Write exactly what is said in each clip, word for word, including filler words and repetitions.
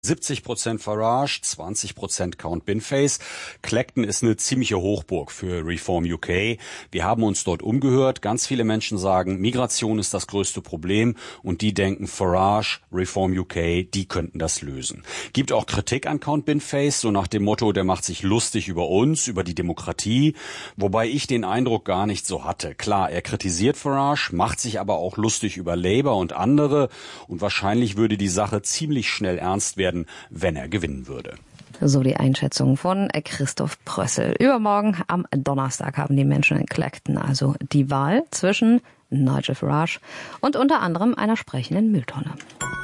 siebzig Prozent Farage, zwanzig Prozent Count Binface. Clacton ist eine ziemliche Hochburg für Reform U K. Wir haben uns dort umgehört. Ganz viele Menschen sagen, Migration ist das größte Problem und die denken, Farage, Reform U K, die könnten das lösen. Gibt auch Kritik an Count Binface, so nach dem Motto, der macht sich lustig über uns, über die Demokratie, wobei ich den Eindruck gar nicht so hatte. Klar, er kritisiert Farage, macht sich aber auch lustig über Labour und andere und wahrscheinlich würde die Sache ziemlich schnell ernst werden, wenn er gewinnen würde. So die Einschätzung von Christoph Prössel. Übermorgen am Donnerstag haben die Menschen in Clacton also die Wahl zwischen Nigel Farage und unter anderem einer sprechenden Mülltonne.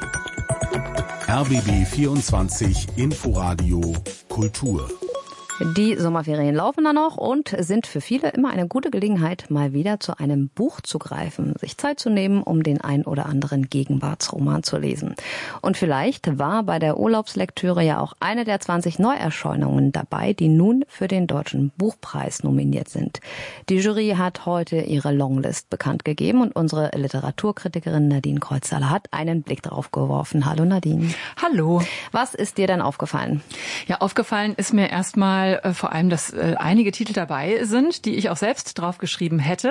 R B B vierundzwanzig Inforadio Kultur. Die Sommerferien laufen da noch und sind für viele immer eine gute Gelegenheit, mal wieder zu einem Buch zu greifen, sich Zeit zu nehmen, um den ein oder anderen Gegenwartsroman zu lesen. Und vielleicht war bei der Urlaubslektüre ja auch eine der zwanzig Neuerscheinungen dabei, die nun für den Deutschen Buchpreis nominiert sind. Die Jury hat heute ihre Longlist bekannt gegeben und unsere Literaturkritikerin Nadine Kreuzhaler hat einen Blick darauf geworfen. Hallo Nadine. Hallo. Was ist dir denn aufgefallen? Ja, aufgefallen ist mir erstmal äh, vor allem, dass äh, einige Titel dabei sind, die ich auch selbst draufgeschrieben hätte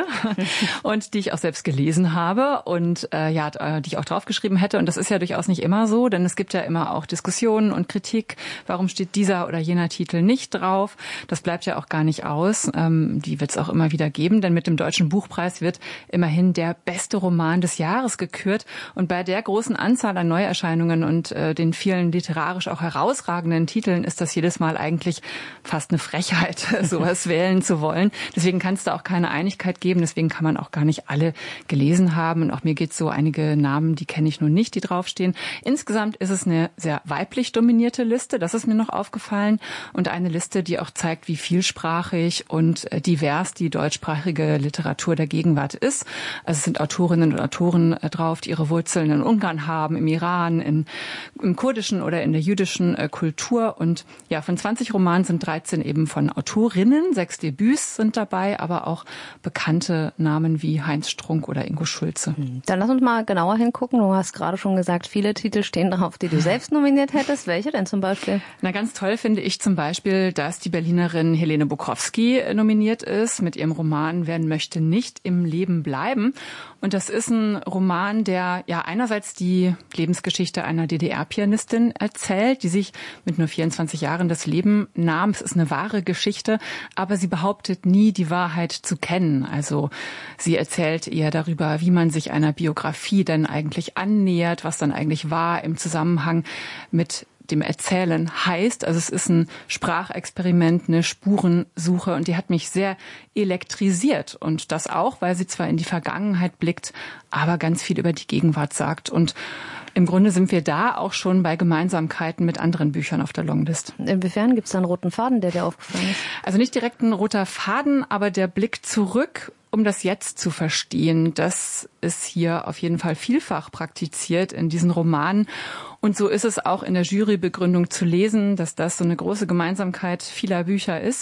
und die ich auch selbst gelesen habe und äh, ja, die ich auch draufgeschrieben hätte. Und das ist ja durchaus nicht immer so, denn es gibt ja immer auch Diskussionen und Kritik. Warum steht dieser oder jener Titel nicht drauf? Das bleibt ja auch gar nicht aus. Ähm, die wird es auch immer wieder geben, denn mit dem Deutschen Buchpreis wird immerhin der beste Roman des Jahres gekürt. Und bei der großen Anzahl an Neuerscheinungen und äh, den vielen literarisch auch herausragenden Titeln ist das jedes Mal eigentlich fast eine Frechheit, sowas wählen zu wollen. Deswegen kann es da auch keine Einigkeit geben. Deswegen kann man auch gar nicht alle gelesen haben. Und auch mir geht es so, einige Namen, die kenne ich nun nicht, die draufstehen. Insgesamt ist es eine sehr weiblich dominierte Liste. Das ist mir noch aufgefallen. Und eine Liste, die auch zeigt, wie vielsprachig und divers die deutschsprachige Literatur der Gegenwart ist. Also es sind Autorinnen und Autoren drauf, die ihre Wurzeln in Ungarn haben, im Iran, in, im kurdischen oder in der jüdischen Kultur. Und ja, von zwanzig Romanen sind dreizehn eben von Autorinnen, sechs Debüts sind dabei, aber auch bekannte Namen wie Heinz Strunk oder Ingo Schulze. Dann lass uns mal genauer hingucken. Du hast gerade schon gesagt, viele Titel stehen drauf, die du selbst nominiert hättest. Welche denn zum Beispiel? Na, ganz toll finde ich zum Beispiel, dass die Berlinerin Helene Bukowski nominiert ist mit ihrem Roman Wer möchte nicht im Leben bleiben. Und das ist ein Roman, der ja einerseits die Lebensgeschichte einer D D R-Pianistin erzählt, die sich mit nur vierundzwanzig Jahren das Leben nahm. Es ist eine wahre Geschichte, aber sie behauptet nie, die Wahrheit zu kennen. Also sie erzählt eher darüber, wie man sich einer Biografie denn eigentlich annähert, was dann eigentlich war im Zusammenhang mit dem Erzählen heißt. Also es ist ein Sprachexperiment, eine Spurensuche und die hat mich sehr elektrisiert. Und das auch, weil sie zwar in die Vergangenheit blickt, aber ganz viel über die Gegenwart sagt. Und im Grunde sind wir da auch schon bei Gemeinsamkeiten mit anderen Büchern auf der Longlist. Inwiefern gibt es da einen roten Faden, der dir aufgefallen ist? Also nicht direkt ein roter Faden, aber der Blick zurück, um das Jetzt zu verstehen. Das ist hier auf jeden Fall vielfach praktiziert in diesen Romanen. Und so ist es auch in der Jurybegründung zu lesen, dass das so eine große Gemeinsamkeit vieler Bücher ist.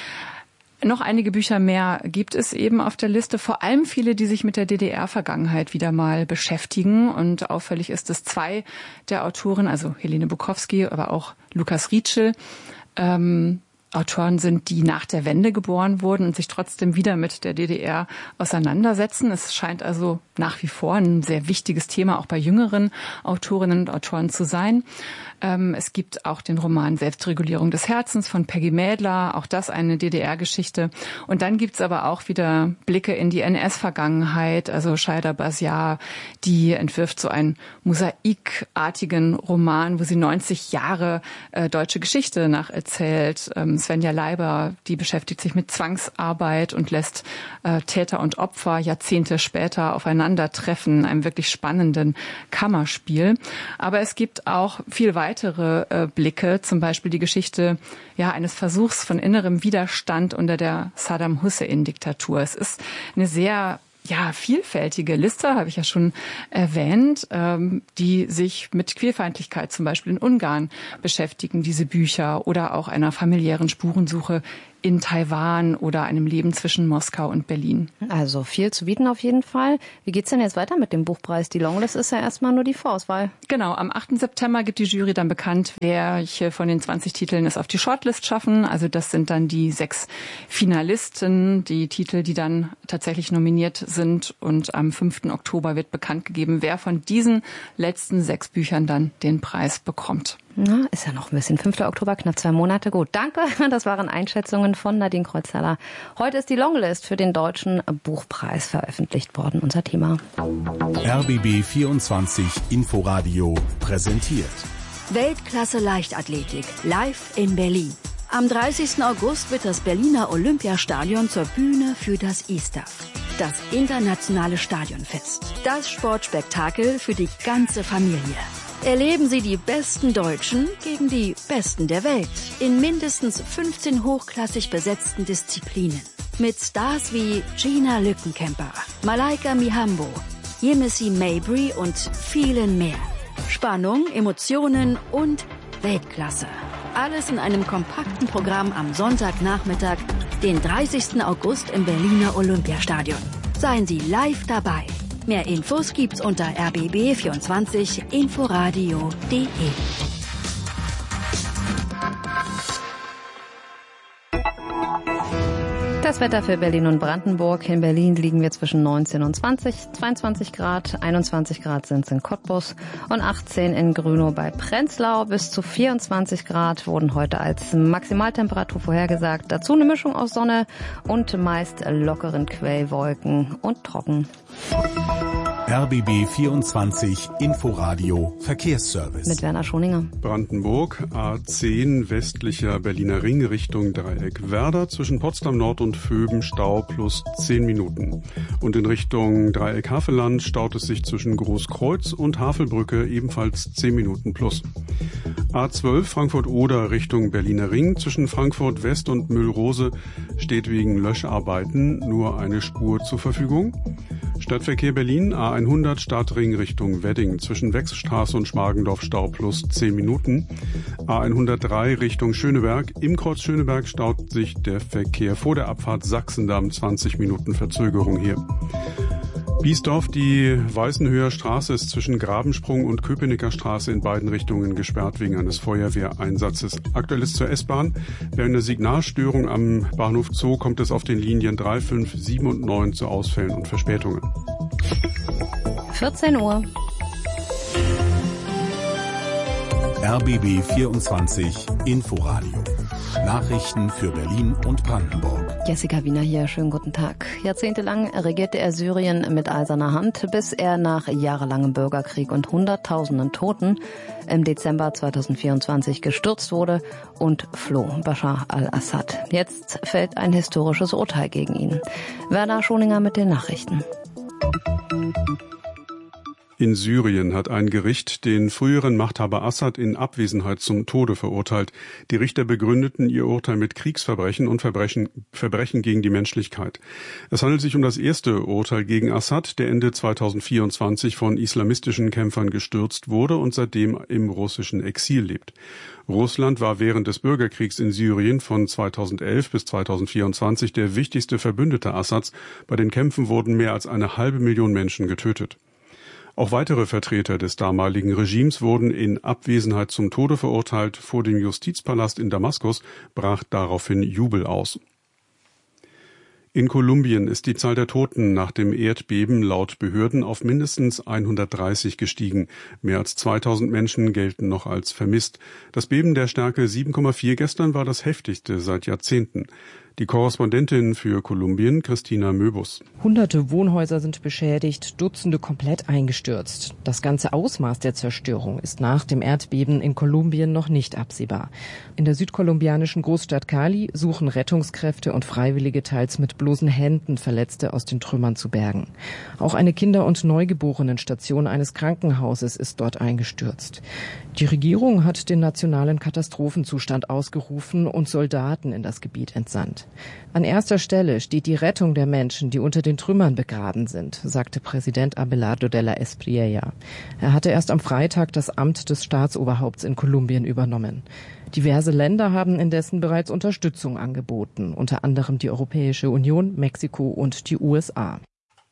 Noch einige Bücher mehr gibt es eben auf der Liste, vor allem viele, die sich mit der D D R-Vergangenheit wieder mal beschäftigen. Und auffällig ist es zwei der Autoren, also Helene Bukowski, aber auch Lukas Rietschel, ähm, Autoren sind, die nach der Wende geboren wurden und sich trotzdem wieder mit der D D R auseinandersetzen. Es scheint also nach wie vor ein sehr wichtiges Thema auch bei jüngeren Autorinnen und Autoren zu sein. Ähm, es gibt auch den Roman Selbstregulierung des Herzens von Peggy Mädler, auch das eine D D R-Geschichte. Und dann gibt's aber auch wieder Blicke in die N S-Vergangenheit. Also Shaida Basiar, die entwirft so einen mosaikartigen Roman, wo sie neunzig Jahre äh, deutsche Geschichte nacherzählt. Ähm, Svenja Leiber, die beschäftigt sich mit Zwangsarbeit und lässt äh, Täter und Opfer Jahrzehnte später aufeinandertreffen, einem wirklich spannenden Kammerspiel. Aber es gibt auch viel weitere äh, Blicke, zum Beispiel die Geschichte ja eines Versuchs von innerem Widerstand unter der Saddam Hussein-Diktatur. Es ist eine sehr ja, vielfältige Liste, habe ich ja schon erwähnt, ähm, die sich mit Queerfeindlichkeit zum Beispiel in Ungarn beschäftigen, diese Bücher, oder auch einer familiären Spurensuche in Taiwan oder einem Leben zwischen Moskau und Berlin. Also viel zu bieten auf jeden Fall. Wie geht's denn jetzt weiter mit dem Buchpreis? Die Longlist ist ja erstmal nur die Vorauswahl. Genau, am achten September gibt die Jury dann bekannt, welche von den zwanzig Titeln es auf die Shortlist schaffen. Also das sind dann die sechs Finalisten, die Titel, die dann tatsächlich nominiert sind. Und am fünften Oktober wird bekannt gegeben, wer von diesen letzten sechs Büchern dann den Preis bekommt. Na, ist ja noch ein bisschen. fünfter Oktober, knapp zwei Monate. Gut, danke. Das waren Einschätzungen von Nadine Kreuzhaller. Heute ist die Longlist für den Deutschen Buchpreis veröffentlicht worden. Unser Thema. R B B vierundzwanzig Inforadio präsentiert. Weltklasse Leichtathletik live in Berlin. Am dreißigsten August wird das Berliner Olympiastadion zur Bühne für das I S T A F. Das internationale Stadionfest. Das Sportspektakel für die ganze Familie. Erleben Sie die besten Deutschen gegen die besten der Welt in mindestens fünfzehn hochklassig besetzten Disziplinen. Mit Stars wie Gina Lückenkämper, Malaika Mihambo, Yemisi Mabry und vielen mehr. Spannung, Emotionen und Weltklasse. Alles in einem kompakten Programm am Sonntagnachmittag, den dreißigsten August im Berliner Olympiastadion. Seien Sie live dabei. Mehr Infos gibt's unter r b b vierundzwanzig inforadio punkt de. Das Wetter für Berlin und Brandenburg. In Berlin liegen wir zwischen neunzehn und zwanzig, zweiundzwanzig Grad, einundzwanzig Grad sind es in Cottbus und achtzehn in Grünow bei Prenzlau. Bis zu vierundzwanzig Grad wurden heute als Maximaltemperatur vorhergesagt. Dazu eine Mischung aus Sonne und meist lockeren Quellwolken und trocken. R B B vierundzwanzig Inforadio Verkehrsservice. Mit Werner Schoninger. Brandenburg, A zehn, westlicher Berliner Ring Richtung Dreieck Werder, zwischen Potsdam Nord und Vöben Stau plus zehn Minuten. Und in Richtung Dreieck Havelland staut es sich zwischen Großkreuz und Havelbrücke ebenfalls zehn Minuten plus. A zwölf Frankfurt-Oder Richtung Berliner Ring, zwischen Frankfurt West und Müllrose steht wegen Löscharbeiten nur eine Spur zur Verfügung. Stadtverkehr Berlin, A hundert Stadtring Richtung Wedding, zwischen Wechselstraße und Schmargendorf Stau plus zehn Minuten. A hundertdrei Richtung Schöneberg, im Kreuz Schöneberg staut sich der Verkehr vor der Abfahrt Sachsendamm, zwanzig Minuten Verzögerung hier. Biesdorf, die Weißenhöher Straße ist zwischen Grabensprung und Köpenicker Straße in beiden Richtungen gesperrt wegen eines Feuerwehreinsatzes. Aktuell ist zur S-Bahn. Während der Signalstörung am Bahnhof Zoo kommt es auf den Linien drei, fünf, sieben und neun zu Ausfällen und Verspätungen. vierzehn Uhr. R B B vierundzwanzig Inforadio. Nachrichten für Berlin und Brandenburg. Jessica Wiener hier, schönen guten Tag. Jahrzehntelang regierte er Syrien mit eiserner Hand, bis er nach jahrelangem Bürgerkrieg und Hunderttausenden Toten im Dezember zweitausendvierundzwanzig gestürzt wurde und floh, Bashar al-Assad. Jetzt fällt ein historisches Urteil gegen ihn. Werner Schoninger mit den Nachrichten. In Syrien hat ein Gericht den früheren Machthaber Assad in Abwesenheit zum Tode verurteilt. Die Richter begründeten ihr Urteil mit Kriegsverbrechen und Verbrechen, Verbrechen gegen die Menschlichkeit. Es handelt sich um das erste Urteil gegen Assad, der Ende zweitausendvierundzwanzig von islamistischen Kämpfern gestürzt wurde und seitdem im russischen Exil lebt. Russland war während des Bürgerkriegs in Syrien von zweitausendelf bis zweitausendvierundzwanzig der wichtigste Verbündete Assads. Bei den Kämpfen wurden mehr als eine halbe Million Menschen getötet. Auch weitere Vertreter des damaligen Regimes wurden in Abwesenheit zum Tode verurteilt. Vor dem Justizpalast in Damaskus brach daraufhin Jubel aus. In Kolumbien ist die Zahl der Toten nach dem Erdbeben laut Behörden auf mindestens hundertdreißig gestiegen. Mehr als zweitausend Menschen gelten noch als vermisst. Das Beben der Stärke sieben Komma vier gestern war das heftigste seit Jahrzehnten. Die Korrespondentin für Kolumbien, Christina Möbus. Hunderte Wohnhäuser sind beschädigt, Dutzende komplett eingestürzt. Das ganze Ausmaß der Zerstörung ist nach dem Erdbeben in Kolumbien noch nicht absehbar. In der südkolumbianischen Großstadt Cali suchen Rettungskräfte und Freiwillige teils mit bloßen Händen Verletzte aus den Trümmern zu bergen. Auch eine Kinder- und Neugeborenenstation eines Krankenhauses ist dort eingestürzt. Die Regierung hat den nationalen Katastrophenzustand ausgerufen und Soldaten in das Gebiet entsandt. An erster Stelle steht die Rettung der Menschen, die unter den Trümmern begraben sind, sagte Präsident Abelardo de la Espriella. Er hatte erst am Freitag das Amt des Staatsoberhaupts in Kolumbien übernommen. Diverse Länder haben indessen bereits Unterstützung angeboten, unter anderem die Europäische Union, Mexiko und die U S A.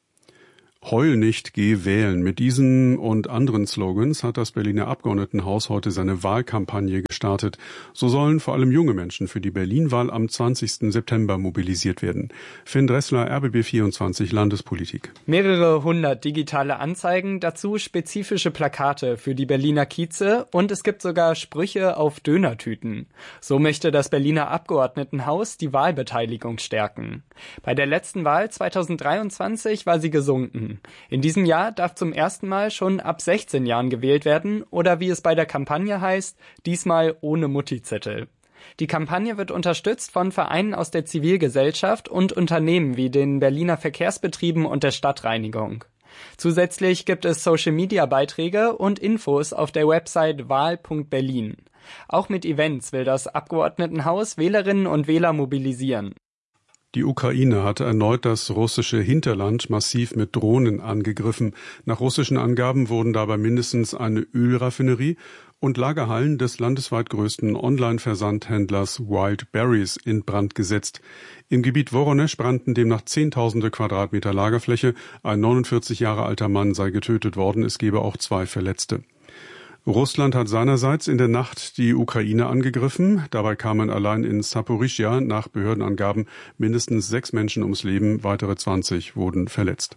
Heul nicht, geh wählen. Mit diesen und anderen Slogans hat das Berliner Abgeordnetenhaus heute seine Wahlkampagne gestartet. So sollen vor allem junge Menschen für die Berlin-Wahl am zwanzigsten September mobilisiert werden. Finn Dressler, R B B vierundzwanzig Landespolitik. Mehrere hundert digitale Anzeigen, dazu spezifische Plakate für die Berliner Kieze und es gibt sogar Sprüche auf Dönertüten. So möchte das Berliner Abgeordnetenhaus die Wahlbeteiligung stärken. Bei der letzten Wahl zweitausenddreiundzwanzig war sie gesunken. In diesem Jahr darf zum ersten Mal schon ab sechzehn Jahren gewählt werden oder wie es bei der Kampagne heißt, diesmal ohne Mutti-Zettel. Die Kampagne wird unterstützt von Vereinen aus der Zivilgesellschaft und Unternehmen wie den Berliner Verkehrsbetrieben und der Stadtreinigung. Zusätzlich gibt es Social-Media-Beiträge und Infos auf der Website wahl punkt berlin. Auch mit Events will das Abgeordnetenhaus Wählerinnen und Wähler mobilisieren. Die Ukraine hatte erneut das russische Hinterland massiv mit Drohnen angegriffen. Nach russischen Angaben wurden dabei mindestens eine Ölraffinerie und Lagerhallen des landesweit größten Online-Versandhändlers Wild Berries in Brand gesetzt. Im Gebiet Woronesch brannten demnach zehntausende Quadratmeter Lagerfläche. Ein neunundvierzig Jahre alter Mann sei getötet worden. Es gebe auch zwei Verletzte. Russland hat seinerseits in der Nacht die Ukraine angegriffen. Dabei kamen allein in Saporischschja nach Behördenangaben mindestens sechs Menschen ums Leben, weitere zwanzig wurden verletzt.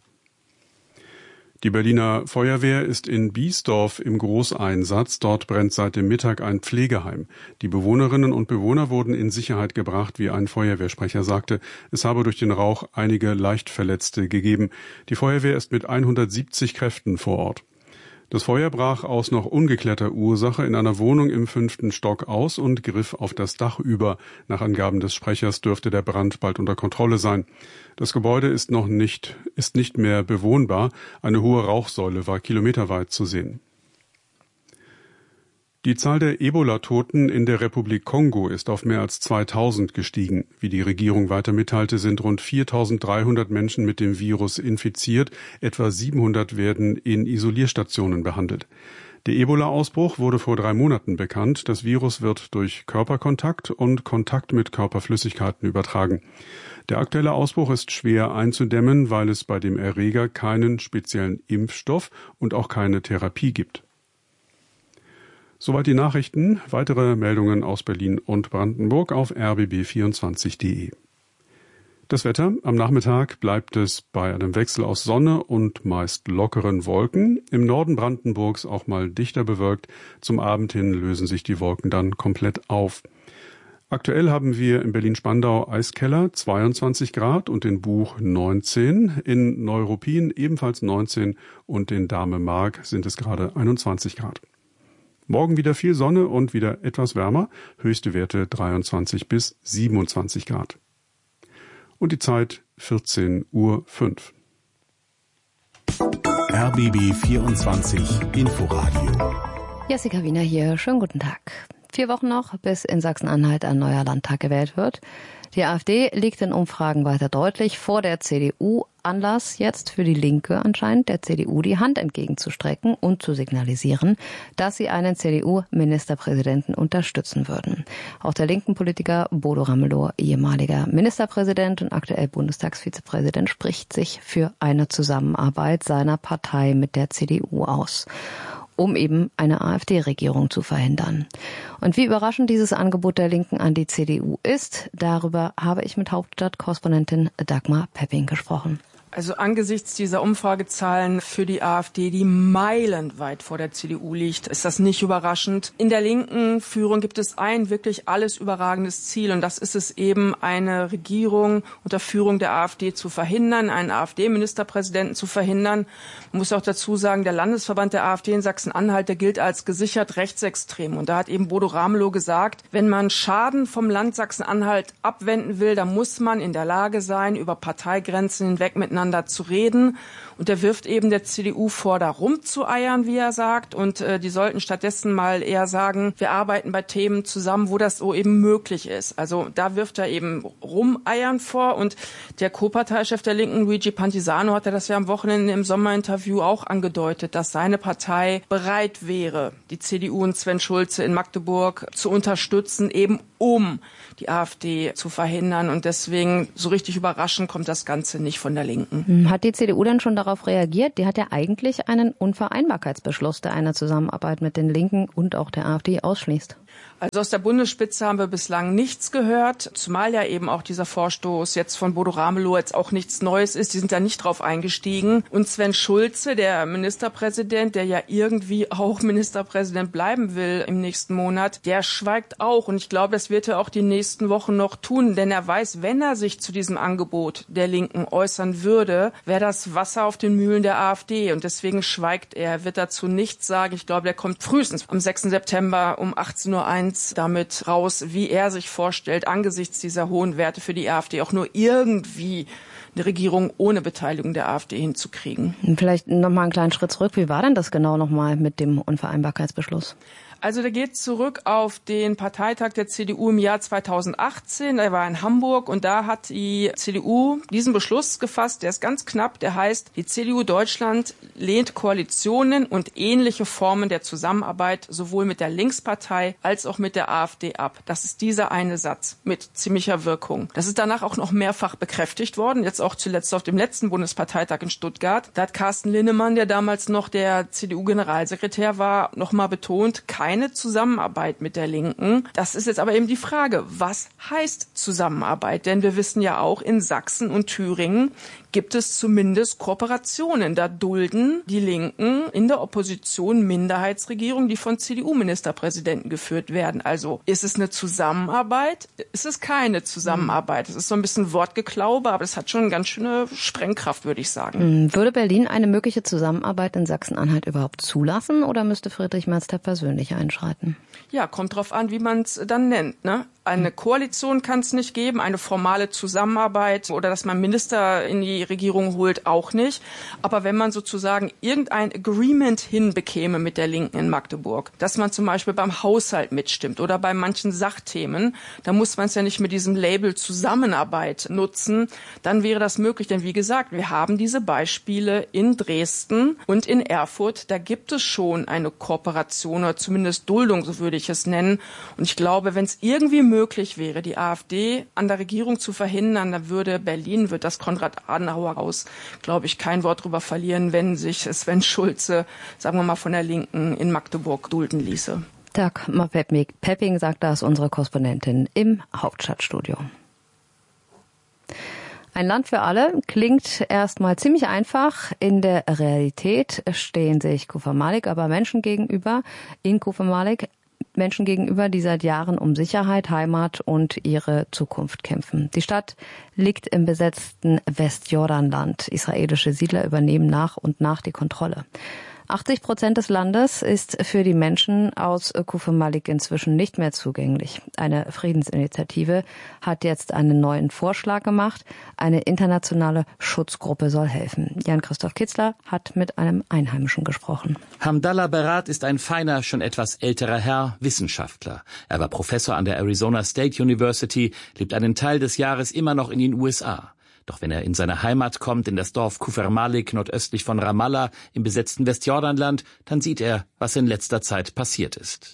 Die Berliner Feuerwehr ist in Biesdorf im Großeinsatz. Dort brennt seit dem Mittag ein Pflegeheim. Die Bewohnerinnen und Bewohner wurden in Sicherheit gebracht, wie ein Feuerwehrsprecher sagte. Es habe durch den Rauch einige Leichtverletzte gegeben. Die Feuerwehr ist mit hundertsiebzig Kräften vor Ort. Das Feuer brach aus noch ungeklärter Ursache in einer Wohnung im fünften Stock aus und griff auf das Dach über. Nach Angaben des Sprechers dürfte der Brand bald unter Kontrolle sein. Das Gebäude ist noch nicht, ist nicht mehr bewohnbar. Eine hohe Rauchsäule war kilometerweit zu sehen. Die Zahl der Ebola-Toten in der Republik Kongo ist auf mehr als zweitausend gestiegen. Wie die Regierung weiter mitteilte, sind rund viertausenddreihundert Menschen mit dem Virus infiziert. Etwa siebenhundert werden in Isolierstationen behandelt. Der Ebola-Ausbruch wurde vor drei Monaten bekannt. Das Virus wird durch Körperkontakt und Kontakt mit Körperflüssigkeiten übertragen. Der aktuelle Ausbruch ist schwer einzudämmen, weil es bei dem Erreger keinen speziellen Impfstoff und auch keine Therapie gibt. Soweit die Nachrichten. Weitere Meldungen aus Berlin und Brandenburg auf r b b vierundzwanzig punkt d e. Das Wetter. Am Nachmittag bleibt es bei einem Wechsel aus Sonne und meist lockeren Wolken. Im Norden Brandenburgs auch mal dichter bewölkt. Zum Abend hin lösen sich die Wolken dann komplett auf. Aktuell haben wir in Berlin-Spandau Eiskeller zweiundzwanzig Grad und in Buch neunzehn. In Neuruppin ebenfalls neunzehn und in Dahme-Mark sind es gerade einundzwanzig Grad. Morgen wieder viel Sonne und wieder etwas wärmer, höchste Werte dreiundzwanzig bis siebenundzwanzig Grad. Und die Zeit vierzehn Uhr fünf. R B B vierundzwanzig Inforadio. Jessica Wiener hier, schönen guten Tag. Vier Wochen noch, bis in Sachsen-Anhalt ein neuer Landtag gewählt wird. Die AfD liegt in Umfragen weiter deutlich vor der C D U. Anlass jetzt für die Linke anscheinend, der C D U die Hand entgegenzustrecken und zu signalisieren, dass sie einen C D U-Ministerpräsidenten unterstützen würden. Auch der linken Politiker Bodo Ramelow, ehemaliger Ministerpräsident und aktuell Bundestagsvizepräsident, spricht sich für eine Zusammenarbeit seiner Partei mit der C D U aus, um eben eine AfD-Regierung zu verhindern. Und wie überraschend dieses Angebot der Linken an die C D U ist, darüber habe ich mit Hauptstadtkorrespondentin Dagmar Pepping gesprochen. Also angesichts dieser Umfragezahlen für die AfD, die meilenweit vor der C D U liegt, ist das nicht überraschend. In der linken Führung gibt es ein wirklich alles überragendes Ziel und das ist es eben, eine Regierung unter Führung der AfD zu verhindern, einen AfD-Ministerpräsidenten zu verhindern. Man muss auch dazu sagen, der Landesverband der AfD in Sachsen-Anhalt, der gilt als gesichert rechtsextrem. Und da hat eben Bodo Ramelow gesagt, wenn man Schaden vom Land Sachsen-Anhalt abwenden will, dann muss man in der Lage sein, über Parteigrenzen hinweg miteinander zu reden. Und der wirft eben der C D U vor, da rumzueiern, wie er sagt. Und äh, die sollten stattdessen mal eher sagen, wir arbeiten bei Themen zusammen, wo das so eben möglich ist. Also da wirft er eben rumeiern vor. Und der Co-Parteichef der Linken, Luigi Pantisano, hat ja das ja am Wochenende im Sommerinterview auch angedeutet, dass seine Partei bereit wäre, die C D U und Sven Schulze in Magdeburg zu unterstützen, eben um die AfD zu verhindern. Und deswegen so richtig überraschend kommt das Ganze nicht von der Linken. Hat die C D U denn schon darauf reagiert? Die hat ja eigentlich einen Unvereinbarkeitsbeschluss, der eine Zusammenarbeit mit den Linken und auch der AfD ausschließt. Also aus der Bundesspitze haben wir bislang nichts gehört, zumal ja eben auch dieser Vorstoß jetzt von Bodo Ramelow jetzt auch nichts Neues ist. Die sind da nicht drauf eingestiegen. Und Sven Schulze, der Ministerpräsident, der ja irgendwie auch Ministerpräsident bleiben will im nächsten Monat, der schweigt auch. Und ich glaube, das wird er auch die nächsten Wochen noch tun, denn er weiß, wenn er sich zu diesem Angebot der Linken äußern würde, wäre das Wasser auf den Mühlen der AfD. Und deswegen schweigt er, er wird dazu nichts sagen. Ich glaube, der kommt frühestens am sechsten September um achtzehn Uhr eins damit raus, wie er sich vorstellt, angesichts dieser hohen Werte für die AfD auch nur irgendwie eine Regierung ohne Beteiligung der AfD hinzukriegen. Vielleicht noch mal einen kleinen Schritt zurück. Wie war denn das genau noch mal mit dem Unvereinbarkeitsbeschluss? Also der geht zurück auf den Parteitag der C D U im Jahr zweitausendachtzehn. Der war in Hamburg und da hat die C D U diesen Beschluss gefasst. Der ist ganz knapp. Der heißt, die C D U Deutschland lehnt Koalitionen und ähnliche Formen der Zusammenarbeit sowohl mit der Linkspartei als auch mit der AfD ab. Das ist dieser eine Satz mit ziemlicher Wirkung. Das ist danach auch noch mehrfach bekräftigt worden. Jetzt auch zuletzt auf dem letzten Bundesparteitag in Stuttgart. Da hat Carsten Linnemann, der damals noch der C D U-Generalsekretär war, noch mal betont, kein Keine Zusammenarbeit mit der Linken. Das ist jetzt aber eben die Frage, was heißt Zusammenarbeit? Denn wir wissen ja auch, in Sachsen und Thüringen gibt es zumindest Kooperationen. Da dulden die Linken in der Opposition Minderheitsregierungen, die von C D U-Ministerpräsidenten geführt werden. Also ist es eine Zusammenarbeit? Ist es keine Zusammenarbeit? Das ist so ein bisschen Wortgeklaube, aber es hat schon eine ganz schöne Sprengkraft, würde ich sagen. Würde Berlin eine mögliche Zusammenarbeit in Sachsen-Anhalt überhaupt zulassen oder müsste Friedrich Merz da persönlich einschreiten? Ja, kommt drauf an, wie man es dann nennt, ne? Eine Koalition kann es nicht geben, eine formale Zusammenarbeit oder dass man Minister in die Regierung holt, auch nicht. Aber wenn man sozusagen irgendein Agreement hinbekäme mit der Linken in Magdeburg, dass man zum Beispiel beim Haushalt mitstimmt oder bei manchen Sachthemen, dann muss man es ja nicht mit diesem Label Zusammenarbeit nutzen, dann wäre das möglich. Denn wie gesagt, wir haben diese Beispiele in Dresden und in Erfurt. Da gibt es schon eine Kooperation oder zumindest Duldung, so würde ich es nennen. Und ich glaube, wenn es irgendwie möglich wäre, die AfD an der Regierung zu verhindern, dann würde Berlin, wird das Konrad-Adenauer-Haus, glaube ich, kein Wort drüber verlieren, wenn sich Sven Schulze, sagen wir mal, von der Linken in Magdeburg dulden ließe. Dagmar Pepping sagt das, unsere Korrespondentin im Hauptstadtstudio. Ein Land für alle klingt erstmal ziemlich einfach. In der Realität stehen sich Kufr Malik aber Menschen gegenüber, in Kufr Malik Menschen gegenüber, die seit Jahren um Sicherheit, Heimat und ihre Zukunft kämpfen. Die Stadt liegt im besetzten Westjordanland. Israelische Siedler übernehmen nach und nach die Kontrolle. achtzig Prozent des Landes ist für die Menschen aus Kufr Malik inzwischen nicht mehr zugänglich. Eine Friedensinitiative hat jetzt einen neuen Vorschlag gemacht. Eine internationale Schutzgruppe soll helfen. Jan-Christoph Kitzler hat mit einem Einheimischen gesprochen. Hamdallah Berat ist ein feiner, schon etwas älterer Herr, Wissenschaftler. Er war Professor an der Arizona State University, lebt einen Teil des Jahres immer noch in den U S A. Doch wenn er in seine Heimat kommt, in das Dorf Kufr Malik nordöstlich von Ramallah im besetzten Westjordanland, dann sieht er, was in letzter Zeit passiert ist.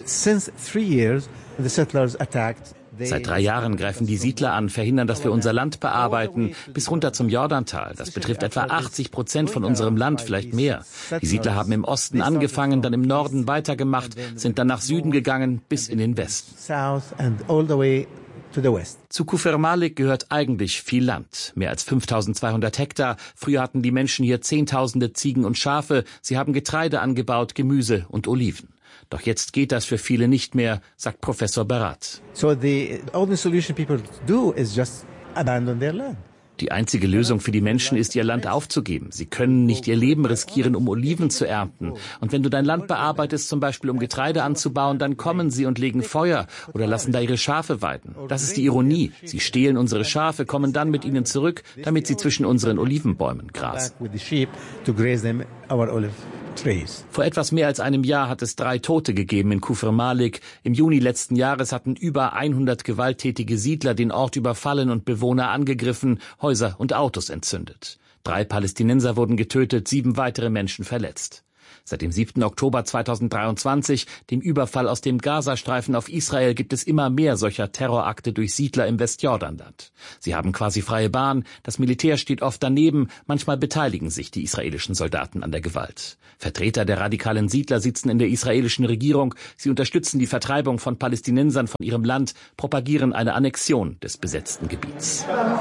Seit drei Jahren greifen die Siedler an, verhindern, dass wir unser Land bearbeiten, bis runter zum Jordantal. Das betrifft etwa achtzig Prozent von unserem Land, vielleicht mehr. Die Siedler haben im Osten angefangen, dann im Norden weitergemacht, sind dann nach Süden gegangen, bis in den Westen. Zu Kufr Malik gehört eigentlich viel Land, mehr als fünftausendzweihundert Hektar. Früher hatten die Menschen hier Zehntausende Ziegen und Schafe. Sie haben Getreide angebaut, Gemüse und Oliven. Doch jetzt geht das für viele nicht mehr, sagt Professor Berat. So the only solution people do is just abandon their land. Die einzige Lösung für die Menschen ist, ihr Land aufzugeben. Sie können nicht ihr Leben riskieren, um Oliven zu ernten. Und wenn du dein Land bearbeitest, zum Beispiel um Getreide anzubauen, dann kommen sie und legen Feuer oder lassen da ihre Schafe weiden. Das ist die Ironie. Sie stehlen unsere Schafe, kommen dann mit ihnen zurück, damit sie zwischen unseren Olivenbäumen grasen. Vor etwas mehr als einem Jahr hat es drei Tote gegeben in Kufr Malik. Im Juni letzten Jahres hatten über hundert gewalttätige Siedler den Ort überfallen und Bewohner angegriffen, Häuser und Autos entzündet. Drei Palästinenser wurden getötet, sieben weitere Menschen verletzt. Seit dem siebten Oktober zweitausenddreiundzwanzig, dem Überfall aus dem Gazastreifen auf Israel, gibt es immer mehr solcher Terrorakte durch Siedler im Westjordanland. Sie haben quasi freie Bahn, das Militär steht oft daneben, manchmal beteiligen sich die israelischen Soldaten an der Gewalt. Vertreter der radikalen Siedler sitzen in der israelischen Regierung, sie unterstützen die Vertreibung von Palästinensern von ihrem Land, propagieren eine Annexion des besetzten Gebiets.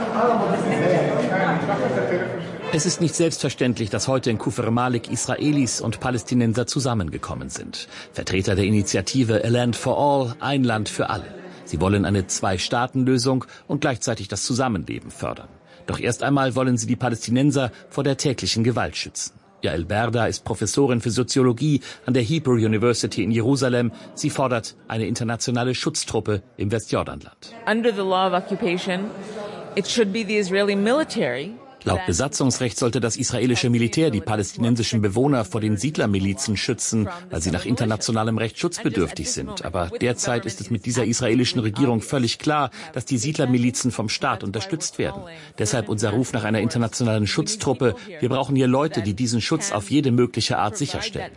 Es ist nicht selbstverständlich, dass heute in Kufr Malik Israelis und Palästinenser zusammengekommen sind. Vertreter der Initiative A Land for All, ein Land für alle. Sie wollen eine Zwei-Staaten-Lösung und gleichzeitig das Zusammenleben fördern. Doch erst einmal wollen sie die Palästinenser vor der täglichen Gewalt schützen. Yael Berda ist Professorin für Soziologie an der Hebrew University in Jerusalem. Sie fordert eine internationale Schutztruppe im Westjordanland. Under the law of occupation, it should be the Israeli military. Laut Besatzungsrecht sollte das israelische Militär die palästinensischen Bewohner vor den Siedlermilizen schützen, weil sie nach internationalem Recht schutzbedürftig sind. Aber derzeit ist es mit dieser israelischen Regierung völlig klar, dass die Siedlermilizen vom Staat unterstützt werden. Deshalb unser Ruf nach einer internationalen Schutztruppe. Wir brauchen hier Leute, die diesen Schutz auf jede mögliche Art sicherstellen.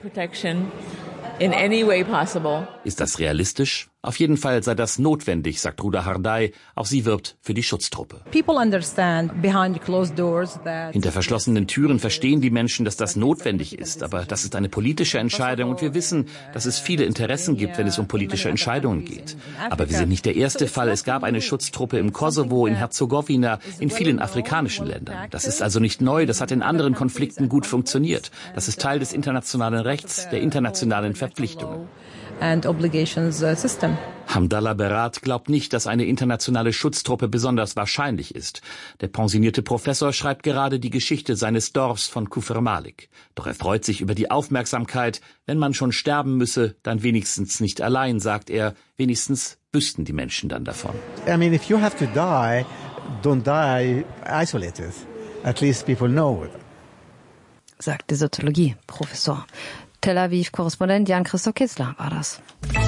In any way possible. Ist das realistisch? Auf jeden Fall sei das notwendig, sagt Ruda Hardai. Auch sie wirbt für die Schutztruppe. People understand behind closed doors that Hinter verschlossenen Türen verstehen die Menschen, dass das notwendig ist. Aber das ist eine politische Entscheidung und wir wissen, dass es viele Interessen gibt, wenn es um politische Entscheidungen geht. Aber wir sind nicht der erste Fall. Es gab eine Schutztruppe im Kosovo, in Herzegowina, in vielen afrikanischen Ländern. Das ist also nicht neu. Das hat in anderen Konflikten gut funktioniert. Das ist Teil des internationalen Rechts, der internationalen Verpflichtungen. and obligations system. Hamdallah Berat glaubt nicht, dass eine internationale Schutztruppe besonders wahrscheinlich ist. Der pensionierte Professor schreibt gerade die Geschichte seines Dorfs von Kufr Malik. Doch er freut sich über die Aufmerksamkeit. Wenn man schon sterben müsse, dann wenigstens nicht allein, sagt er. Wenigstens wüssten die Menschen dann davon. I mean, if you have to die, don't die isolated. At least people know it. Sagt der Soziologie-Professor. Tel Aviv-Korrespondent Jan-Christoph Kitzler war das.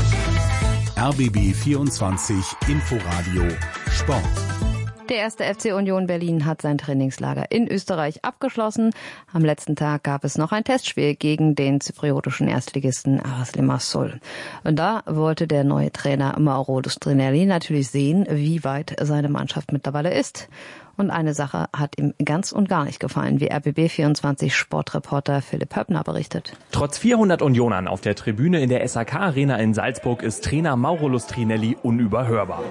R B B vierundzwanzig Inforadio Sport. Der erste F C Union Berlin hat sein Trainingslager in Österreich abgeschlossen. Am letzten Tag gab es noch ein Testspiel gegen den zypriotischen Erstligisten Aris Limassol. Und da wollte der neue Trainer Mauro Lustrinelli natürlich sehen, wie weit seine Mannschaft mittlerweile ist. Und eine Sache hat ihm ganz und gar nicht gefallen, wie R B B vierundzwanzig Sportreporter Philipp Höppner berichtet. Trotz vierhundert Unionern auf der Tribüne in der S A K Arena in Salzburg ist Trainer Mauro Lustrinelli unüberhörbar.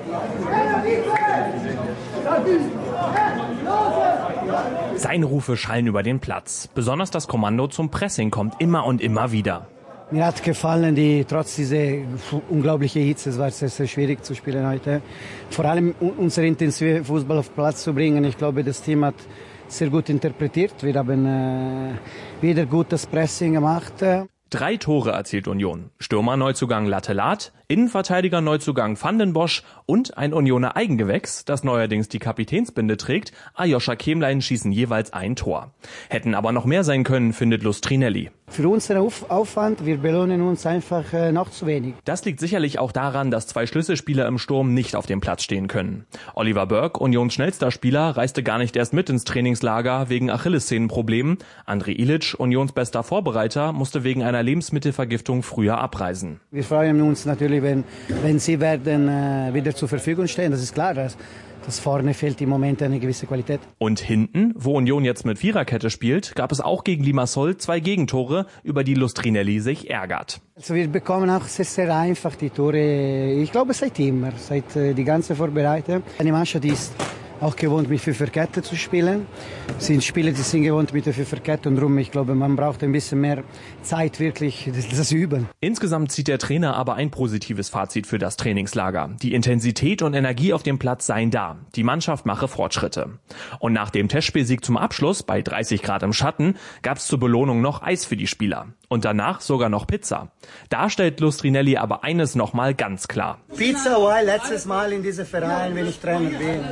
Seine Rufe schallen über den Platz. Besonders das Kommando zum Pressing kommt immer und immer wieder. Mir hat gefallen, die trotz dieser unglaublichen Hitze, es war sehr, sehr schwierig zu spielen heute. Vor allem unser intensiver Fußball auf Platz zu bringen. Ich glaube, das Team hat sehr gut interpretiert. Wir haben äh, wieder gutes Pressing gemacht. Drei Tore erzielt Union. Stürmer-Neuzugang Lattelat, Innenverteidiger-Neuzugang Van den Bosch und ein Unioner Eigengewächs, das neuerdings die Kapitänsbinde trägt, Aljoscha Kemlein, schießen jeweils ein Tor. Hätten aber noch mehr sein können, findet Lustrinelli. Für unseren Aufwand, wir belohnen uns einfach äh, noch zu wenig. Das liegt sicherlich auch daran, dass zwei Schlüsselspieler im Sturm nicht auf dem Platz stehen können. Oliver Burke, Unions schnellster Spieler, reiste gar nicht erst mit ins Trainingslager wegen Achillessehnenproblemen. André Ilic, Unions bester Vorbereiter, musste wegen einer Lebensmittelvergiftung früher abreisen. Wir freuen uns natürlich, wenn, wenn sie werden äh, wieder zur Verfügung stehen. Das ist klar, dass, dass vorne fehlt im Moment eine gewisse Qualität. Und hinten, wo Union jetzt mit Viererkette spielt, gab es auch gegen Limassol zwei Gegentore, über die Lustrinelli sich ärgert. Also wir bekommen auch sehr, sehr einfach die Tore, ich glaube seit immer, seit äh, die ganze Vorbereitung. Eine Mannschaft ist auch gewohnt, mit Fünferkette zu spielen. Es sind Spieler, die sind gewohnt mit der Fünferkette und darum, ich glaube, man braucht ein bisschen mehr Zeit, wirklich das, das üben. Insgesamt zieht der Trainer aber ein positives Fazit für das Trainingslager. Die Intensität und Energie auf dem Platz seien da. Die Mannschaft mache Fortschritte. Und nach dem Testspielsieg zum Abschluss bei dreißig Grad im Schatten gab es zur Belohnung noch Eis für die Spieler. Und danach sogar noch Pizza. Da stellt Lustrinelli aber eines noch mal ganz klar. Pizza Hawaii, letztes Mal in diesem Verein, wenn ich Trainer bin.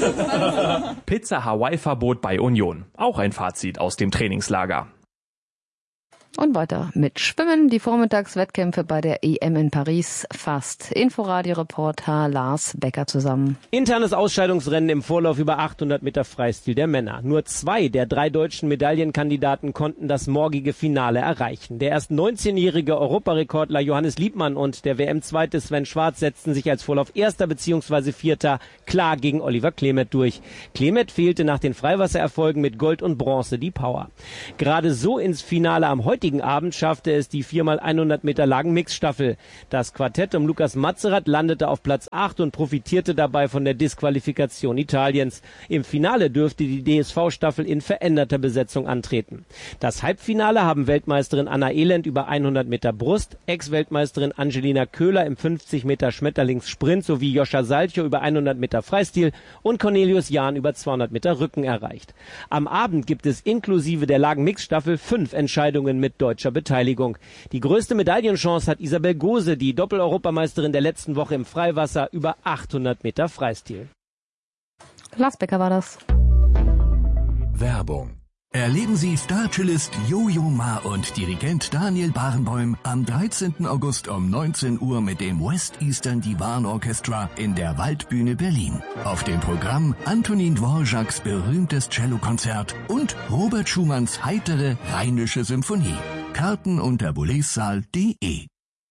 Pizza Hawaii-Verbot bei Union. Auch ein Fazit aus dem Trainingslager. Und weiter mit Schwimmen. Die Vormittagswettkämpfe bei der E M in Paris fasst Inforadio-Reporter Lars Becker zusammen. Internes Ausscheidungsrennen im Vorlauf über achthundert Meter Freistil der Männer. Nur zwei der drei deutschen Medaillenkandidaten konnten das morgige Finale erreichen. Der erst neunzehnjährige Europarekordler Johannes Liebmann und der W M-Zweite Sven Schwarz setzten sich als Vorlauf Erster bzw. Vierter klar gegen Oliver Klemet durch. Klemet fehlte nach den Freiwassererfolgen mit Gold und Bronze die Power. Gerade so ins Finale am heutigen Abend schaffte es die vier mal hundert Meter Lagen-Mixstaffel. Das Quartett um Lukas Matzerath landete auf Platz acht und profitierte dabei von der Disqualifikation Italiens. Im Finale dürfte die D S V-Staffel in veränderter Besetzung antreten. Das Halbfinale haben Weltmeisterin Anna Elend über hundert Meter Brust, Ex-Weltmeisterin Angelina Köhler im fünfzig Meter Schmetterlingssprint sowie Joscha Salcho über hundert Meter Freistil und Cornelius Jahn über zweihundert Meter Rücken erreicht. Am Abend gibt es inklusive der Lagen-Mixstaffel fünf Entscheidungen mit deutscher Beteiligung. Die größte Medaillenchance hat Isabel Gose, die Doppel-Europameisterin der letzten Woche im Freiwasser über achthundert Meter Freistil. Lars Becker war das. Werbung. Erleben Sie Star-Cellist Jojo Ma und Dirigent Daniel Barenboim am dreizehnten August um neunzehn Uhr mit dem West Eastern Divan Orchestra in der Waldbühne Berlin. Auf dem Programm Antonin Dvořáks berühmtes Cellokonzert und Robert Schumanns heitere Rheinische Symphonie. Karten unter boulezsaal punkt de.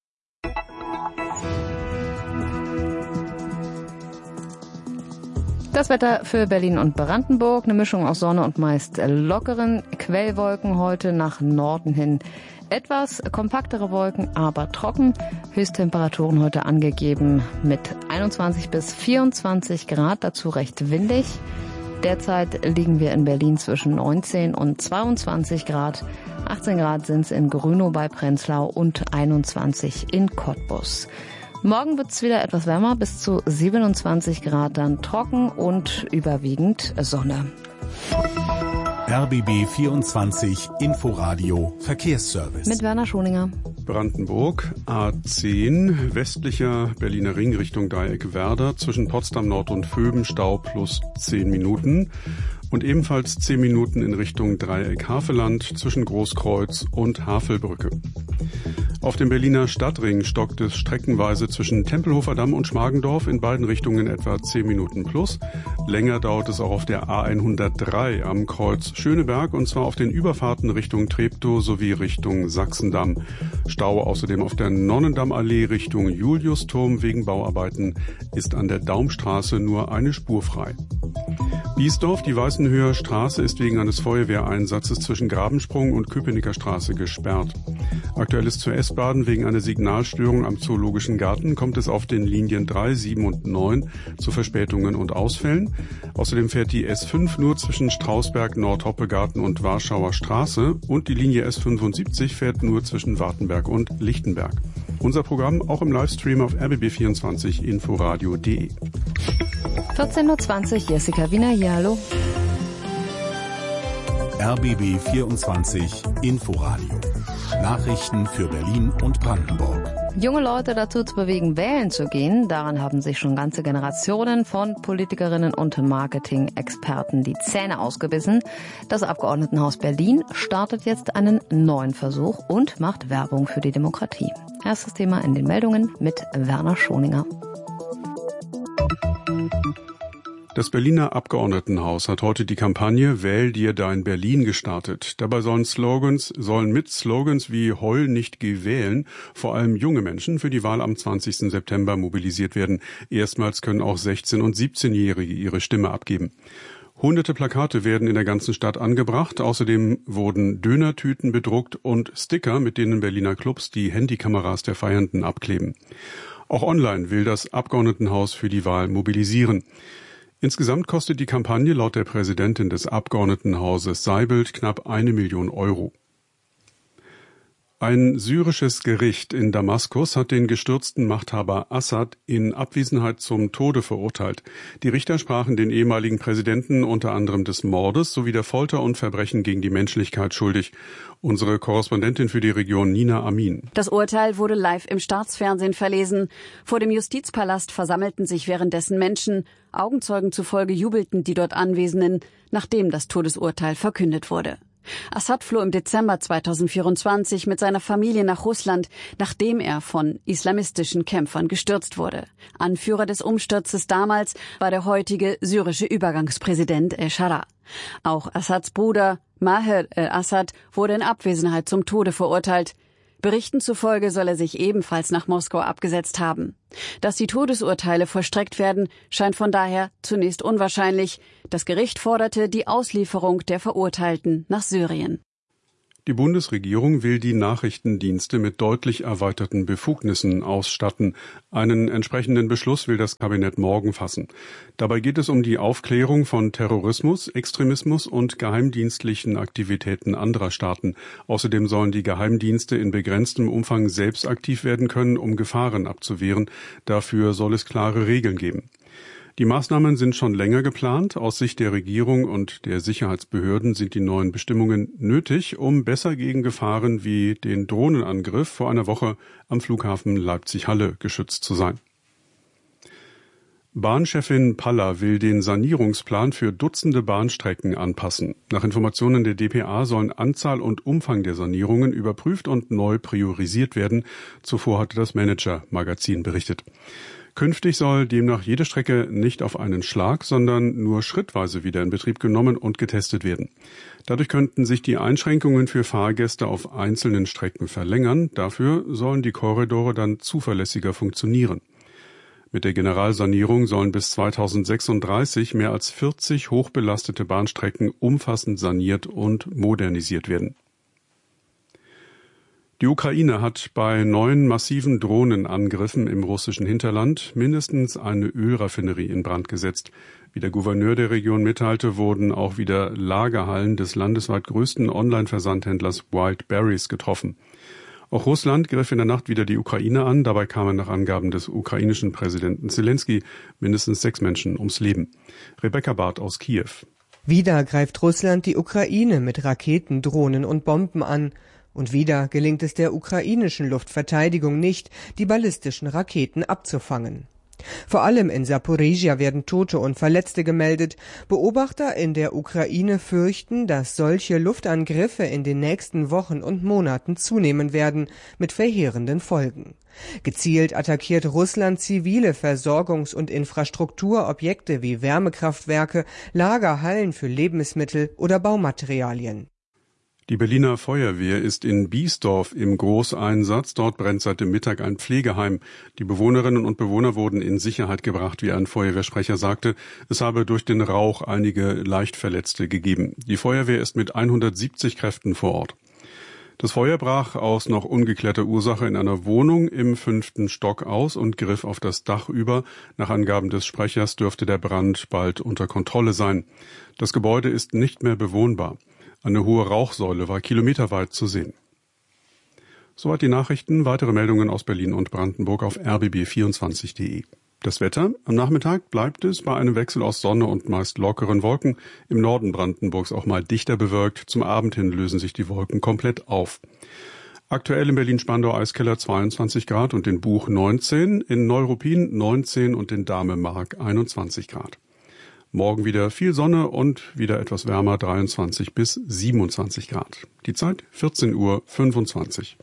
Das Wetter für Berlin und Brandenburg, eine Mischung aus Sonne und meist lockeren Quellwolken heute nach Norden hin. Etwas kompaktere Wolken, aber trocken. Höchsttemperaturen heute angegeben mit einundzwanzig bis vierundzwanzig Grad, dazu recht windig. Derzeit liegen wir in Berlin zwischen neunzehn und zweiundzwanzig Grad. achtzehn Grad sind es in Grünow bei Prenzlau und einundzwanzig in Cottbus. Morgen wird es wieder etwas wärmer, bis zu siebenundzwanzig Grad, dann trocken und überwiegend Sonne. R B B vierundzwanzig Inforadio Verkehrsservice. Mit Werner Schoninger. Brandenburg, A zehn, westlicher Berliner Ring Richtung Dreieck Werder, zwischen Potsdam Nord und Vöben, Stau plus zehn Minuten. Und ebenfalls zehn Minuten in Richtung Dreieck Haveland, zwischen Großkreuz und Havelbrücke. Auf dem Berliner Stadtring stockt es streckenweise zwischen Tempelhofer Damm und Schmargendorf in beiden Richtungen etwa zehn Minuten plus. Länger dauert es auch auf der A hundertdrei am Kreuz Schöneberg, und zwar auf den Überfahrten Richtung Treptow sowie Richtung Sachsendamm. Stau außerdem auf der Nonnendammallee Richtung Juliusturm wegen Bauarbeiten ist an der Daumstraße nur eine Spur frei. Biesdorf, die Weißenhöher Straße ist wegen eines Feuerwehreinsatzes zwischen Grabensprung und Köpenicker Straße gesperrt. Aktuell ist zur S-Bahn wegen einer Signalstörung am Zoologischen Garten kommt es auf den Linien drei, sieben und neun zu Verspätungen und Ausfällen. Außerdem fährt die S fünf nur zwischen Strausberg, Nordhoppegarten und Warschauer Straße und die Linie S fünfundsiebzig fährt nur zwischen Wartenberg und Lichtenberg. Unser Programm auch im Livestream auf r b b vierundzwanzig inforadio punkt de. vierzehn Uhr zwanzig, Jessica Wiener hier, hallo. R B B vierundzwanzig Inforadio. Nachrichten für Berlin und Brandenburg. Junge Leute dazu zu bewegen, wählen zu gehen, daran haben sich schon ganze Generationen von Politikerinnen und Marketing-Experten die Zähne ausgebissen. Das Abgeordnetenhaus Berlin startet jetzt einen neuen Versuch und macht Werbung für die Demokratie. Erstes Thema in den Meldungen mit Werner Schoninger. Das Berliner Abgeordnetenhaus hat heute die Kampagne Wähl dir dein Berlin gestartet. Dabei sollen Slogans, sollen mit Slogans wie Heul nicht geh wählen vor allem junge Menschen für die Wahl am zwanzigsten September mobilisiert werden. Erstmals können auch sechzehn- und siebzehnjährige ihre Stimme abgeben. Hunderte Plakate werden in der ganzen Stadt angebracht. Außerdem wurden Dönertüten bedruckt und Sticker, mit denen Berliner Clubs die Handykameras der Feiernden abkleben. Auch online will das Abgeordnetenhaus für die Wahl mobilisieren. Insgesamt kostet die Kampagne laut der Präsidentin des Abgeordnetenhauses Seibold knapp eine Million Euro. Ein syrisches Gericht in Damaskus hat den gestürzten Machthaber Assad in Abwesenheit zum Tode verurteilt. Die Richter sprachen den ehemaligen Präsidenten unter anderem des Mordes sowie der Folter und Verbrechen gegen die Menschlichkeit schuldig. Unsere Korrespondentin für die Region Nina Amin. Das Urteil wurde live im Staatsfernsehen verlesen. Vor dem Justizpalast versammelten sich währenddessen Menschen. Augenzeugen zufolge jubelten die dort Anwesenden, nachdem das Todesurteil verkündet wurde. Assad floh im Dezember zweitausendvierundzwanzig mit seiner Familie nach Russland, nachdem er von islamistischen Kämpfern gestürzt wurde. Anführer des Umsturzes damals war der heutige syrische Übergangspräsident El-Shara. Auch Assads Bruder Maher el-Assad wurde in Abwesenheit zum Tode verurteilt. Berichten zufolge soll er sich ebenfalls nach Moskau abgesetzt haben. Dass die Todesurteile vollstreckt werden, scheint von daher zunächst unwahrscheinlich. Das Gericht forderte die Auslieferung der Verurteilten nach Syrien. Die Bundesregierung will die Nachrichtendienste mit deutlich erweiterten Befugnissen ausstatten. Einen entsprechenden Beschluss will das Kabinett morgen fassen. Dabei geht es um die Aufklärung von Terrorismus, Extremismus und geheimdienstlichen Aktivitäten anderer Staaten. Außerdem sollen die Geheimdienste in begrenztem Umfang selbst aktiv werden können, um Gefahren abzuwehren. Dafür soll es klare Regeln geben. Die Maßnahmen sind schon länger geplant. Aus Sicht der Regierung und der Sicherheitsbehörden sind die neuen Bestimmungen nötig, um besser gegen Gefahren wie den Drohnenangriff vor einer Woche am Flughafen Leipzig-Halle geschützt zu sein. Bahnchefin Palla will den Sanierungsplan für Dutzende Bahnstrecken anpassen. Nach Informationen der D P A sollen Anzahl und Umfang der Sanierungen überprüft und neu priorisiert werden. Zuvor hatte das Manager-Magazin berichtet. Künftig soll demnach jede Strecke nicht auf einen Schlag, sondern nur schrittweise wieder in Betrieb genommen und getestet werden. Dadurch könnten sich die Einschränkungen für Fahrgäste auf einzelnen Strecken verlängern. Dafür sollen die Korridore dann zuverlässiger funktionieren. Mit der Generalsanierung sollen bis zweitausendsechsunddreißig mehr als vierzig hochbelastete Bahnstrecken umfassend saniert und modernisiert werden. Die Ukraine hat bei neuen massiven Drohnenangriffen im russischen Hinterland mindestens eine Ölraffinerie in Brand gesetzt. Wie der Gouverneur der Region mitteilte, wurden auch wieder Lagerhallen des landesweit größten Online-Versandhändlers Wildberries getroffen. Auch Russland griff in der Nacht wieder die Ukraine an. Dabei kamen nach Angaben des ukrainischen Präsidenten Zelensky mindestens sechs Menschen ums Leben. Rebecca Barth aus Kiew. Wieder greift Russland die Ukraine mit Raketen, Drohnen und Bomben an. Und wieder gelingt es der ukrainischen Luftverteidigung nicht, die ballistischen Raketen abzufangen. Vor allem in Saporizhia werden Tote und Verletzte gemeldet. Beobachter in der Ukraine fürchten, dass solche Luftangriffe in den nächsten Wochen und Monaten zunehmen werden, mit verheerenden Folgen. Gezielt attackiert Russland zivile Versorgungs- und Infrastrukturobjekte wie Wärmekraftwerke, Lagerhallen für Lebensmittel oder Baumaterialien. Die Berliner Feuerwehr ist in Biesdorf im Großeinsatz. Dort brennt seit dem Mittag ein Pflegeheim. Die Bewohnerinnen und Bewohner wurden in Sicherheit gebracht, wie ein Feuerwehrsprecher sagte. Es habe durch den Rauch einige Leichtverletzte gegeben. Die Feuerwehr ist mit hundertsiebzig Kräften vor Ort. Das Feuer brach aus noch ungeklärter Ursache in einer Wohnung im fünften Stock aus und griff auf das Dach über. Nach Angaben des Sprechers dürfte der Brand bald unter Kontrolle sein. Das Gebäude ist nicht mehr bewohnbar. Eine hohe Rauchsäule war kilometerweit zu sehen. Soweit die Nachrichten. Weitere Meldungen aus Berlin und Brandenburg auf r b b vierundzwanzig punkt d e. Das Wetter. Am Nachmittag bleibt es bei einem Wechsel aus Sonne und meist lockeren Wolken. Im Norden Brandenburgs auch mal dichter bewölkt. Zum Abend hin lösen sich die Wolken komplett auf. Aktuell in Berlin-Spandau-Eiskeller zweiundzwanzig Grad und in Buch neunzehn, in Neuruppin neunzehn und in Dahme-Mark einundzwanzig Grad. Morgen wieder viel Sonne und wieder etwas wärmer, dreiundzwanzig bis siebenundzwanzig Grad. Die Zeit vierzehn Uhr fünfundzwanzig.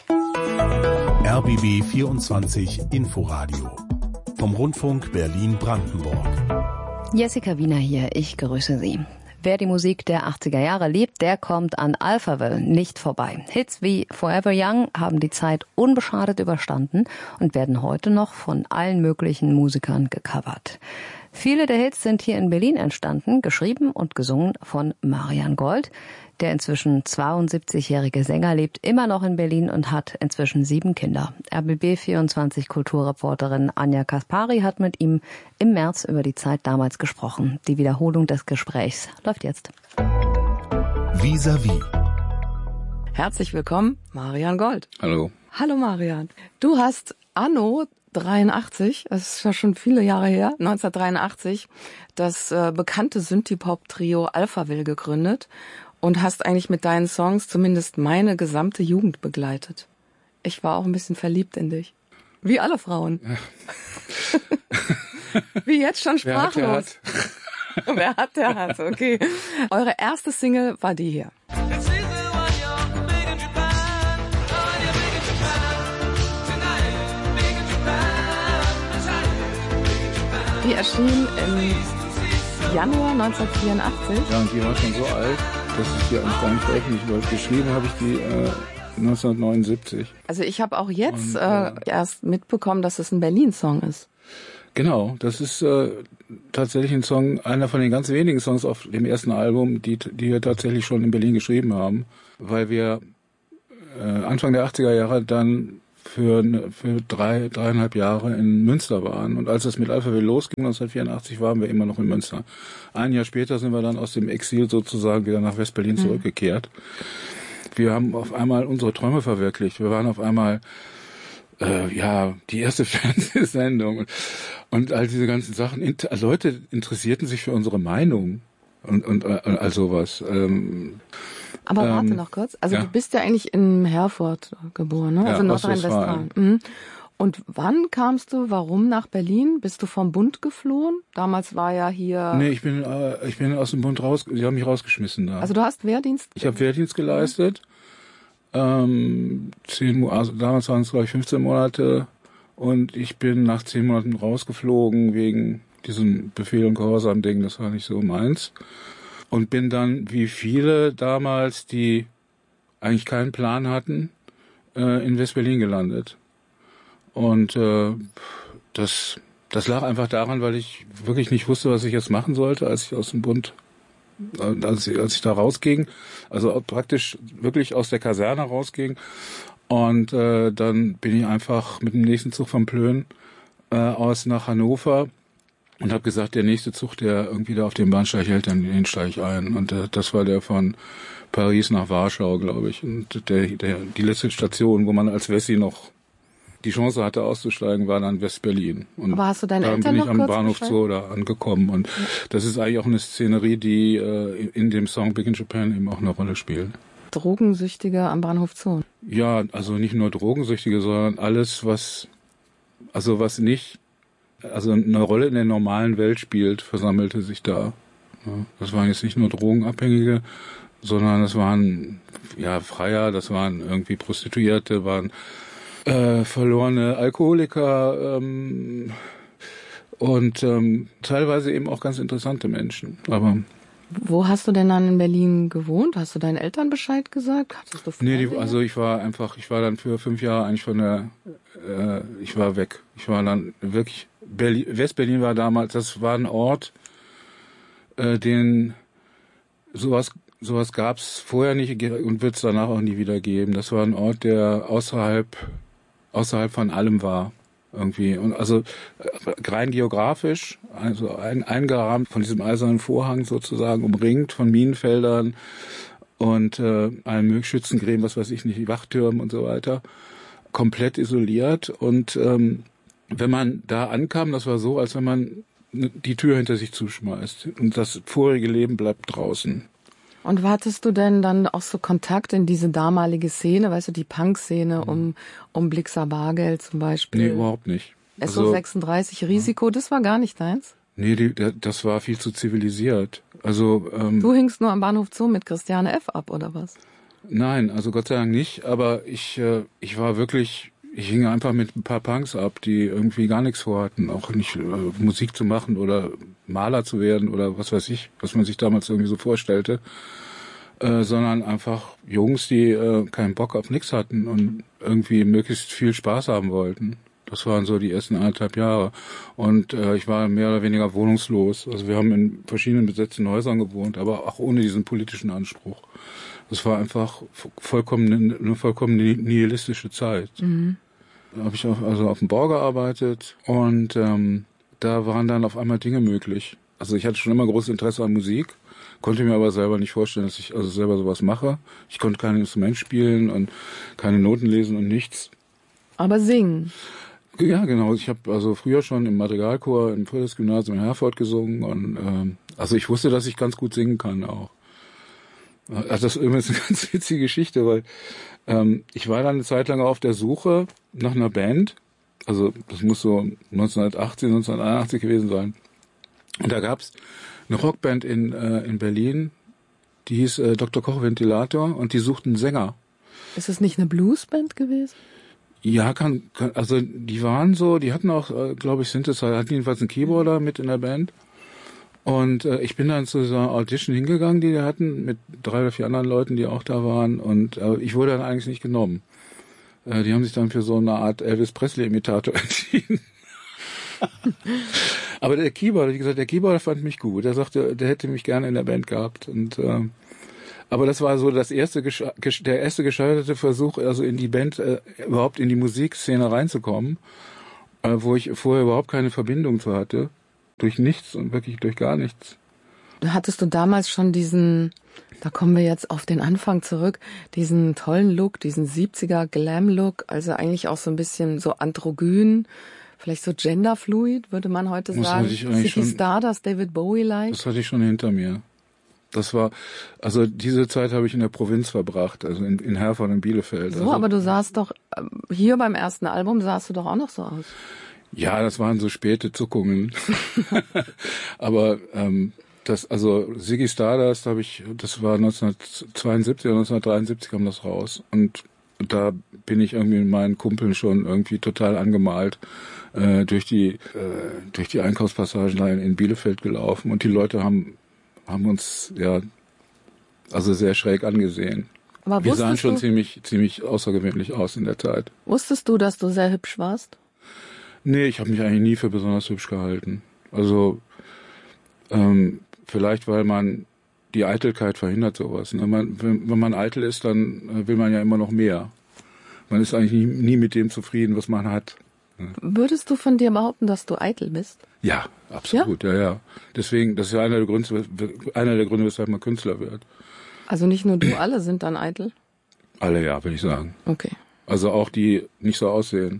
R B B vierundzwanzig Inforadio vom Rundfunk Berlin-Brandenburg. Jessica Wiener hier, ich grüße Sie. Wer die Musik der achtziger Jahre liebt, der kommt an Alphaville nicht vorbei. Hits wie Forever Young haben die Zeit unbeschadet überstanden und werden heute noch von allen möglichen Musikern gecovert. Viele der Hits sind hier in Berlin entstanden, geschrieben und gesungen von Marian Gold. Der inzwischen zweiundsiebzigjährige Sänger lebt immer noch in Berlin und hat inzwischen sieben Kinder. R B B vierundzwanzig Kulturreporterin Anja Kaspari hat mit ihm im März über die Zeit damals gesprochen. Die Wiederholung des Gesprächs läuft jetzt. Vis-à-vis. Herzlich willkommen, Marian Gold. Hallo. Hallo Marian. Du hast anno dreiundachtzig, das ist ja schon viele Jahre her, neunzehnhundertdreiundachtzig, das äh, bekannte Synthie-Pop-Trio Alphaville gegründet und hast eigentlich mit deinen Songs zumindest meine gesamte Jugend begleitet. Ich war auch ein bisschen verliebt in dich. Wie alle Frauen. Ja. Wie jetzt schon sprachlos. Wer hat, der hat. Wer hat, der hat. Okay. Eure erste Single war die hier. Die erschien im Januar neunzehnhundertvierundachtzig. Ja, und die war schon so alt, dass ich die eigentlich gar nicht veröffentlicht wollte. Geschrieben habe ich die äh, neunzehnhundertneunundsiebzig. Also ich habe auch jetzt und, äh, erst mitbekommen, dass es ein Berlin-Song ist. Genau, das ist äh, tatsächlich ein Song, einer von den ganz wenigen Songs auf dem ersten Album, die, die wir tatsächlich schon in Berlin geschrieben haben, weil wir äh, Anfang der achtziger Jahre dann für für drei, dreieinhalb Jahre in Münster waren. Und als es mit Alphaville losging, neunzehnhundertvierundachtzig, waren wir immer noch in Münster. Ein Jahr später sind wir dann aus dem Exil sozusagen wieder nach West-Berlin mhm. zurückgekehrt. Wir haben auf einmal unsere Träume verwirklicht. Wir waren auf einmal, äh, ja, die erste Fernsehsendung. Und, und all diese ganzen Sachen. Inter- Leute interessierten sich für unsere Meinung und, und äh, all sowas. Ähm, Aber warte ähm, noch kurz. Also ja. du bist ja eigentlich in Herford geboren, ne? Ja, Also Nordrhein-Westfalen. Mhm. Und wann kamst du, warum nach Berlin? Bist du vom Bund geflohen? Damals war ja hier... Nee, ich bin äh, ich bin aus dem Bund raus, sie haben mich rausgeschmissen da. Also du hast Wehrdienst? Ich habe Wehrdienst geleistet. Mhm. Ähm, zehn, also damals waren es glaube ich fünfzehn Monate und ich bin nach zehn Monaten rausgeflogen wegen diesem Befehl- und Gehorsam-Ding, das war nicht so meins. Und bin dann, wie viele damals, die eigentlich keinen Plan hatten, äh, in West-Berlin gelandet. Und äh, das, das lag einfach daran, weil ich wirklich nicht wusste, was ich jetzt machen sollte, als ich aus dem Bund, als ich, als ich da rausging. Also praktisch wirklich aus der Kaserne rausging. Und äh, dann bin ich einfach mit dem nächsten Zug vom Plön äh, aus nach Hannover. Und habe gesagt, der nächste Zug, der irgendwie da auf dem Bahnsteig hält, dann den steige ich ein. Und äh, das war der von Paris nach Warschau, glaube ich. Und der, der, die letzte Station, wo man als Wessi noch die Chance hatte auszusteigen, war dann West-Berlin. Und aber hast du deine dann Eltern bin ich noch am kurz Bahnhof Zoo da angekommen. Und ja. das ist eigentlich auch eine Szenerie, die äh, in dem Song Big in Japan eben auch eine Rolle spielt. Drogensüchtige am Bahnhof Zoo. Ja, also nicht nur Drogensüchtige, sondern alles, was, also was nicht also eine Rolle in der normalen Welt spielt, versammelte sich da. Das waren jetzt nicht nur Drogenabhängige, sondern das waren ja Freier, das waren irgendwie Prostituierte, waren äh, verlorene Alkoholiker ähm, und ähm, teilweise eben auch ganz interessante Menschen. Aber wo hast du denn dann in Berlin gewohnt? Hast du deinen Eltern Bescheid gesagt? Hattest du nee, die, also ich war einfach, ich war dann für fünf Jahre eigentlich von der, äh, ich war weg. Ich war dann wirklich, Berlin, West-Berlin war damals, das war ein Ort, äh, den sowas, sowas gab's vorher nicht und wird's danach auch nie wieder geben. Das war ein Ort, der außerhalb, außerhalb von allem war. Irgendwie. Und also rein geografisch, also ein, eingerahmt von diesem eisernen Vorhang sozusagen, umringt von Minenfeldern und äh, einem Schützengräben, was weiß ich nicht, Wachtürmen und so weiter, komplett isoliert. Und ähm, wenn man da ankam, das war so, als wenn man die Tür hinter sich zuschmeißt und das vorige Leben bleibt draußen. Und hattest du denn dann auch so Kontakt in diese damalige Szene, weißt du, die Punk-Szene mhm. um, um Blixer Bargeld zum Beispiel? Nee, überhaupt nicht. S O sechsunddreißig also, Risiko, das war gar nicht deins? Nee, die, das war viel zu zivilisiert. Also ähm, du hingst nur am Bahnhof Zoo mit Christiane F. ab, oder was? Nein, also Gott sei Dank nicht, aber ich, äh, ich war wirklich, ich hing einfach mit ein paar Punks ab, die irgendwie gar nichts vorhatten, auch nicht äh, Musik zu machen oder Maler zu werden oder was weiß ich, was man sich damals irgendwie so vorstellte, äh, sondern einfach Jungs, die äh, keinen Bock auf nichts hatten und irgendwie möglichst viel Spaß haben wollten. Das waren so die ersten anderthalb Jahre. Und äh, ich war mehr oder weniger wohnungslos. Also wir haben in verschiedenen besetzten Häusern gewohnt, aber auch ohne diesen politischen Anspruch. Das war einfach vollkommen eine vollkommen nihilistische Zeit. Mhm. Da habe ich auch, also auf dem Bau gearbeitet und ähm, da waren dann auf einmal Dinge möglich. Also ich hatte schon immer großes Interesse an Musik, konnte mir aber selber nicht vorstellen, dass ich also selber sowas mache. Ich konnte kein Instrument spielen und keine Noten lesen und nichts. Aber singen. Ja, genau. Ich habe also früher schon im Madrigalchor im Friedrichsgymnasium in Herford gesungen und ähm, also ich wusste, dass ich ganz gut singen kann auch. Also das ist übrigens eine ganz witzige Geschichte, weil ähm, ich war dann eine Zeit lang auf der Suche nach einer Band. Also das muss so neunzehnhundertachtzig, neunzehnhunderteinundachtzig gewesen sein. Und da gab's eine Rockband in äh, in Berlin, die hieß äh, Doktor Koch Ventilator und die suchten einen Sänger. Ist es nicht eine Bluesband gewesen? Ja, kann, kann also die waren so, die hatten auch, äh, glaube ich, Synthesizer, hatten jedenfalls einen Keyboarder mit in der Band. Und äh, ich bin dann zu dieser Audition hingegangen, die die hatten, mit drei oder vier anderen Leuten, die auch da waren. Und äh, ich wurde dann eigentlich nicht genommen. Äh, die haben sich dann für so eine Art Elvis Presley-Imitator entschieden. Aber der Keyboarder, wie gesagt, der Keyboarder fand mich gut. Der sagte, der hätte mich gerne in der Band gehabt. Und äh, aber das war so das erste, der erste gescheiterte Versuch, also in die Band, äh, überhaupt in die Musikszene reinzukommen, äh, wo ich vorher überhaupt keine Verbindung zu hatte. Durch nichts und wirklich durch gar nichts. Hattest du damals schon diesen, da kommen wir jetzt auf den Anfang zurück, diesen tollen Look, diesen siebziger Glam-Look, also eigentlich auch so ein bisschen so androgyn, vielleicht so genderfluid, würde man heute das sagen. Ziggy Stardust, David Bowie-like. Das hatte ich schon hinter mir. Das war, also diese Zeit habe ich in der Provinz verbracht, also in, in Herford und Bielefeld. So, also, aber du sahst doch, hier beim ersten Album sahst du doch auch noch so aus. Ja, das waren so späte Zuckungen. Aber ähm, das, also Ziggy Stardust habe ich, das war neunzehnhundertzweiundsiebzig oder neunzehnhundertdreiundsiebzig kam das raus. Und da bin ich irgendwie mit meinen Kumpeln schon irgendwie total angemalt äh, durch die äh, durch die Einkaufspassagen da in, in Bielefeld gelaufen. Und die Leute haben haben uns ja also sehr schräg angesehen. Aber wir sahen schon du, ziemlich ziemlich außergewöhnlich aus in der Zeit. Wusstest du, dass du sehr hübsch warst? Nee, ich habe mich eigentlich nie für besonders hübsch gehalten. Also ähm, vielleicht, weil man die Eitelkeit verhindert sowas. Ne? Man, wenn, wenn man eitel ist, dann will man ja immer noch mehr. Man ist eigentlich nie, nie mit dem zufrieden, was man hat. Ne? Würdest du von dir behaupten, dass du eitel bist? Ja, absolut. Ja, ja. ja. Deswegen, das ist ja einer der Gründe, einer der Gründe, weshalb man Künstler wird. Also nicht nur du, alle sind dann eitel? Alle, ja, würde ich sagen. Okay. Also auch die nicht so aussehen.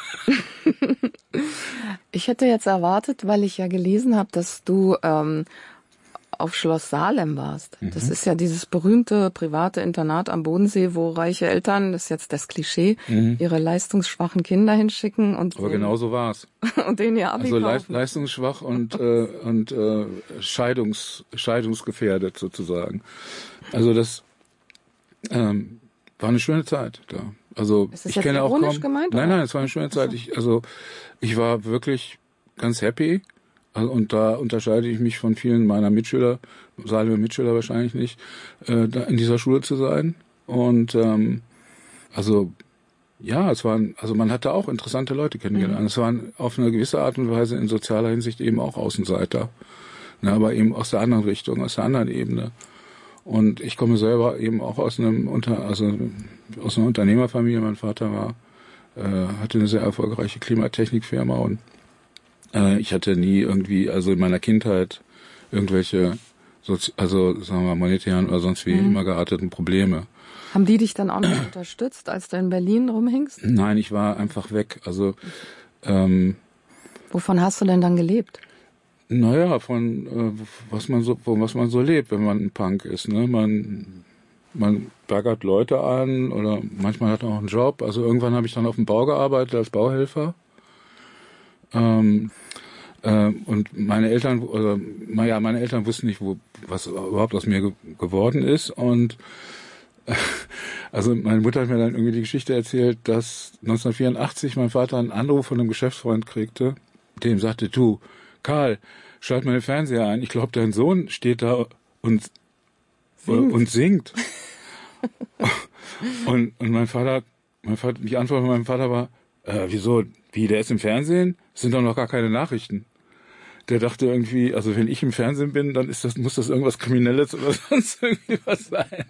Ich hätte jetzt erwartet, weil ich ja gelesen habe, dass du ähm, auf Schloss Salem warst. Mhm. Das ist ja dieses berühmte private Internat am Bodensee, wo reiche Eltern, das ist jetzt das Klischee, mhm. ihre leistungsschwachen Kinder hinschicken. Und aber genau so war's. Und denen ihr Abi Also kaufen. leistungsschwach und äh, und äh, scheidungs scheidungsgefährdet sozusagen. Also das ähm, war eine schöne Zeit da. Also ist das ich jetzt kenne auch kaum. Gemeint, nein, nein, es war eine schöne Zeit. Ich, also ich war wirklich ganz happy. Also, und da unterscheide ich mich von vielen meiner Mitschüler, Salemer Mitschüler wahrscheinlich nicht, äh, da in dieser Schule zu sein. Und ähm, also ja, es waren, also man hatte auch interessante Leute kennengelernt. Mhm. Es waren auf eine gewisse Art und Weise in sozialer Hinsicht eben auch Außenseiter. Ne, aber eben aus der anderen Richtung, aus der anderen Ebene. Und ich komme selber eben auch aus einem Unter, also aus einer Unternehmerfamilie. Mein Vater war, äh, hatte eine sehr erfolgreiche Klimatechnikfirma und äh, ich hatte nie irgendwie, also in meiner Kindheit irgendwelche, Sozi- also sagen wir mal monetären oder sonst wie mhm. immer gearteten Probleme. Haben die dich dann auch noch unterstützt, als du in Berlin rumhingst? Nein, ich war einfach weg. Also ähm, wovon hast du denn dann gelebt? Naja, von äh, was man so, von was man so lebt, wenn man ein Punk ist. Ne? Man man baggert Leute an oder manchmal hat man auch einen Job. Also irgendwann habe ich dann auf dem Bau gearbeitet als Bauhelfer. Ähm, äh, und meine Eltern, oder naja, meine Eltern wussten nicht, wo was überhaupt aus mir ge- geworden ist. Und äh, also meine Mutter hat mir dann irgendwie die Geschichte erzählt, dass neunzehnhundertvierundachtzig mein Vater einen Anruf von einem Geschäftsfreund kriegte, dem sagte, du, Karl, schalt mal den Fernseher ein. Ich glaube, dein Sohn steht da und singt. Und singt. und, und mein Vater, mein Vater, die Antwort von meinem Vater war, äh, wieso, wie, der ist im Fernsehen? Das sind doch noch gar keine Nachrichten. Der dachte irgendwie, also wenn ich im Fernsehen bin, dann ist das, muss das irgendwas Kriminelles oder sonst irgendwie was sein.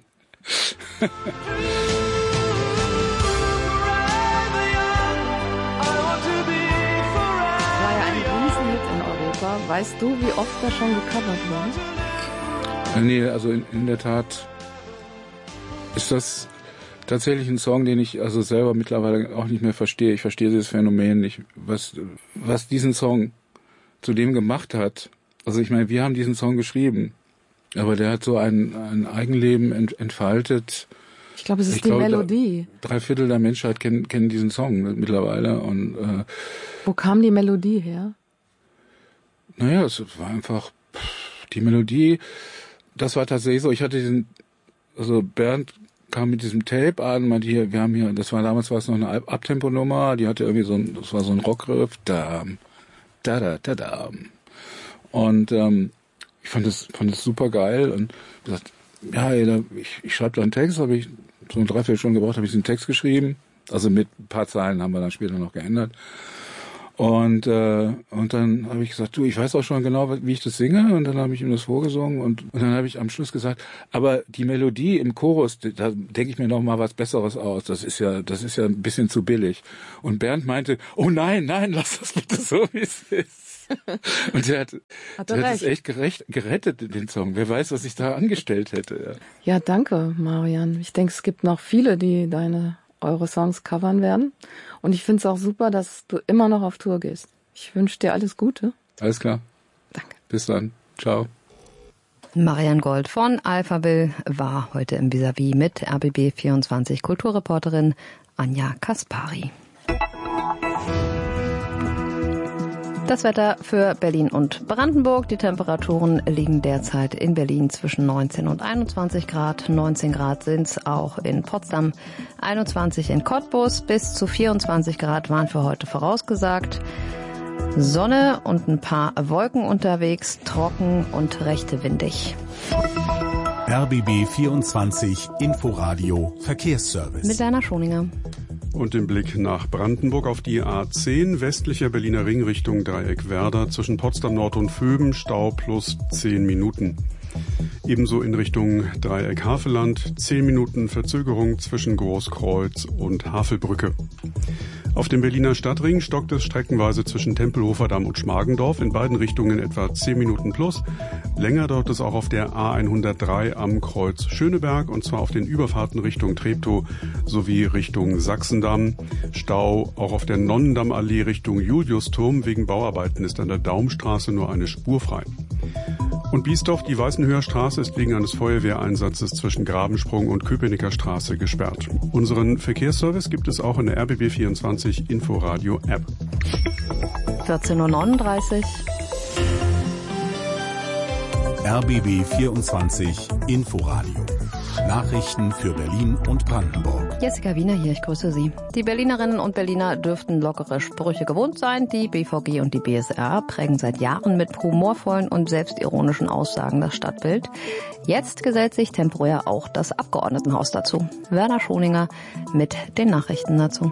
Weißt du, wie oft das schon gecovert wurde? Nee, also in, in der Tat ist das tatsächlich ein Song, den ich also selber mittlerweile auch nicht mehr verstehe. Ich verstehe dieses Phänomen nicht, was, was diesen Song zu dem gemacht hat. Also ich meine, wir haben diesen Song geschrieben, aber der hat so ein, ein Eigenleben ent, entfaltet. Ich glaube, es ist ich die glaube, Melodie. Da, drei Viertel der Menschheit kennen, kennen diesen Song mittlerweile. Und äh, wo kam die Melodie her? Naja, es war einfach die Melodie. Das war tatsächlich so. Ich hatte diesen, also Bernd kam mit diesem Tape an, meinte hier, wir haben hier, das war damals war es noch eine Abtempo-Nummer, die hatte irgendwie so ein, das war so ein Rockriff, da, da, da, da, da. Und ähm, ich fand das, fand das super geil und gesagt, ja, ey, da, ich, ich schreibe da einen Text, habe ich so eine Dreiviertelstunde gebraucht, habe ich diesen Text geschrieben. Also mit ein paar Zeilen haben wir dann später noch geändert. Und äh, und dann habe ich gesagt, du, ich weiß auch schon genau, wie ich das singe. Und dann habe ich ihm das vorgesungen und, und dann habe ich am Schluss gesagt, aber die Melodie im Chorus, da denke ich mir noch mal was Besseres aus. Das ist ja, das ist ja ein bisschen zu billig. Und Bernd meinte, oh nein, nein, lass das bitte so, wie es ist. Und der hat, hat, der hat es echt gerecht, gerettet, den Song. Wer weiß, was ich da angestellt hätte. Ja, ja, danke, Marian. Ich denke, es gibt noch viele, die deine eure Songs covern werden. Und ich finde es auch super, dass du immer noch auf Tour gehst. Ich wünsche dir alles Gute. Alles klar. Danke. Bis dann. Ciao. Marian Gold von Alphaville war heute im Vis-à-vis mit R B B vierundzwanzig Kulturreporterin Anja Kaspari. Das Wetter für Berlin und Brandenburg. Die Temperaturen liegen derzeit in Berlin zwischen neunzehn und einundzwanzig Grad. neunzehn Grad sind's auch in Potsdam. einundzwanzig in Cottbus. Bis zu vierundzwanzig Grad waren für heute vorausgesagt. Sonne und ein paar Wolken unterwegs. Trocken und recht windig. R B B vierundzwanzig Inforadio Verkehrsservice. Mit Werner Schoninger. Und den Blick nach Brandenburg auf die A zehn, westlicher Berliner Ring Richtung Dreieck Werder, zwischen Potsdam Nord und Vöben, Stau plus zehn Minuten. Ebenso in Richtung Dreieck Havelland, zehn Minuten Verzögerung zwischen Großkreuz und Havelbrücke. Auf dem Berliner Stadtring stockt es streckenweise zwischen Tempelhofer Damm und Schmargendorf, in beiden Richtungen etwa zehn Minuten plus. Länger dauert es auch auf der A hundertdrei am Kreuz Schöneberg, und zwar auf den Überfahrten Richtung Treptow sowie Richtung Sachsendamm. Stau auch auf der Nonnendammallee Richtung Juliusturm. Wegen Bauarbeiten ist an der Daumstraße nur eine Spur frei. Und Biesdorf, die Weißenhöher Straße, ist wegen eines Feuerwehreinsatzes zwischen Grabensprung und Köpenicker Straße gesperrt. Unseren Verkehrsservice gibt es auch in der R B B vierundzwanzig Inforadio App. vierzehn Uhr neununddreißig. R B B vierundzwanzig Inforadio. Nachrichten für Berlin und Brandenburg. Jessica Wiener hier, ich grüße Sie. Die Berlinerinnen und Berliner dürften lockere Sprüche gewohnt sein. Die B V G und die B S R prägen seit Jahren mit humorvollen und selbstironischen Aussagen das Stadtbild. Jetzt gesellt sich temporär auch das Abgeordnetenhaus dazu. Werner Schoninger mit den Nachrichten dazu.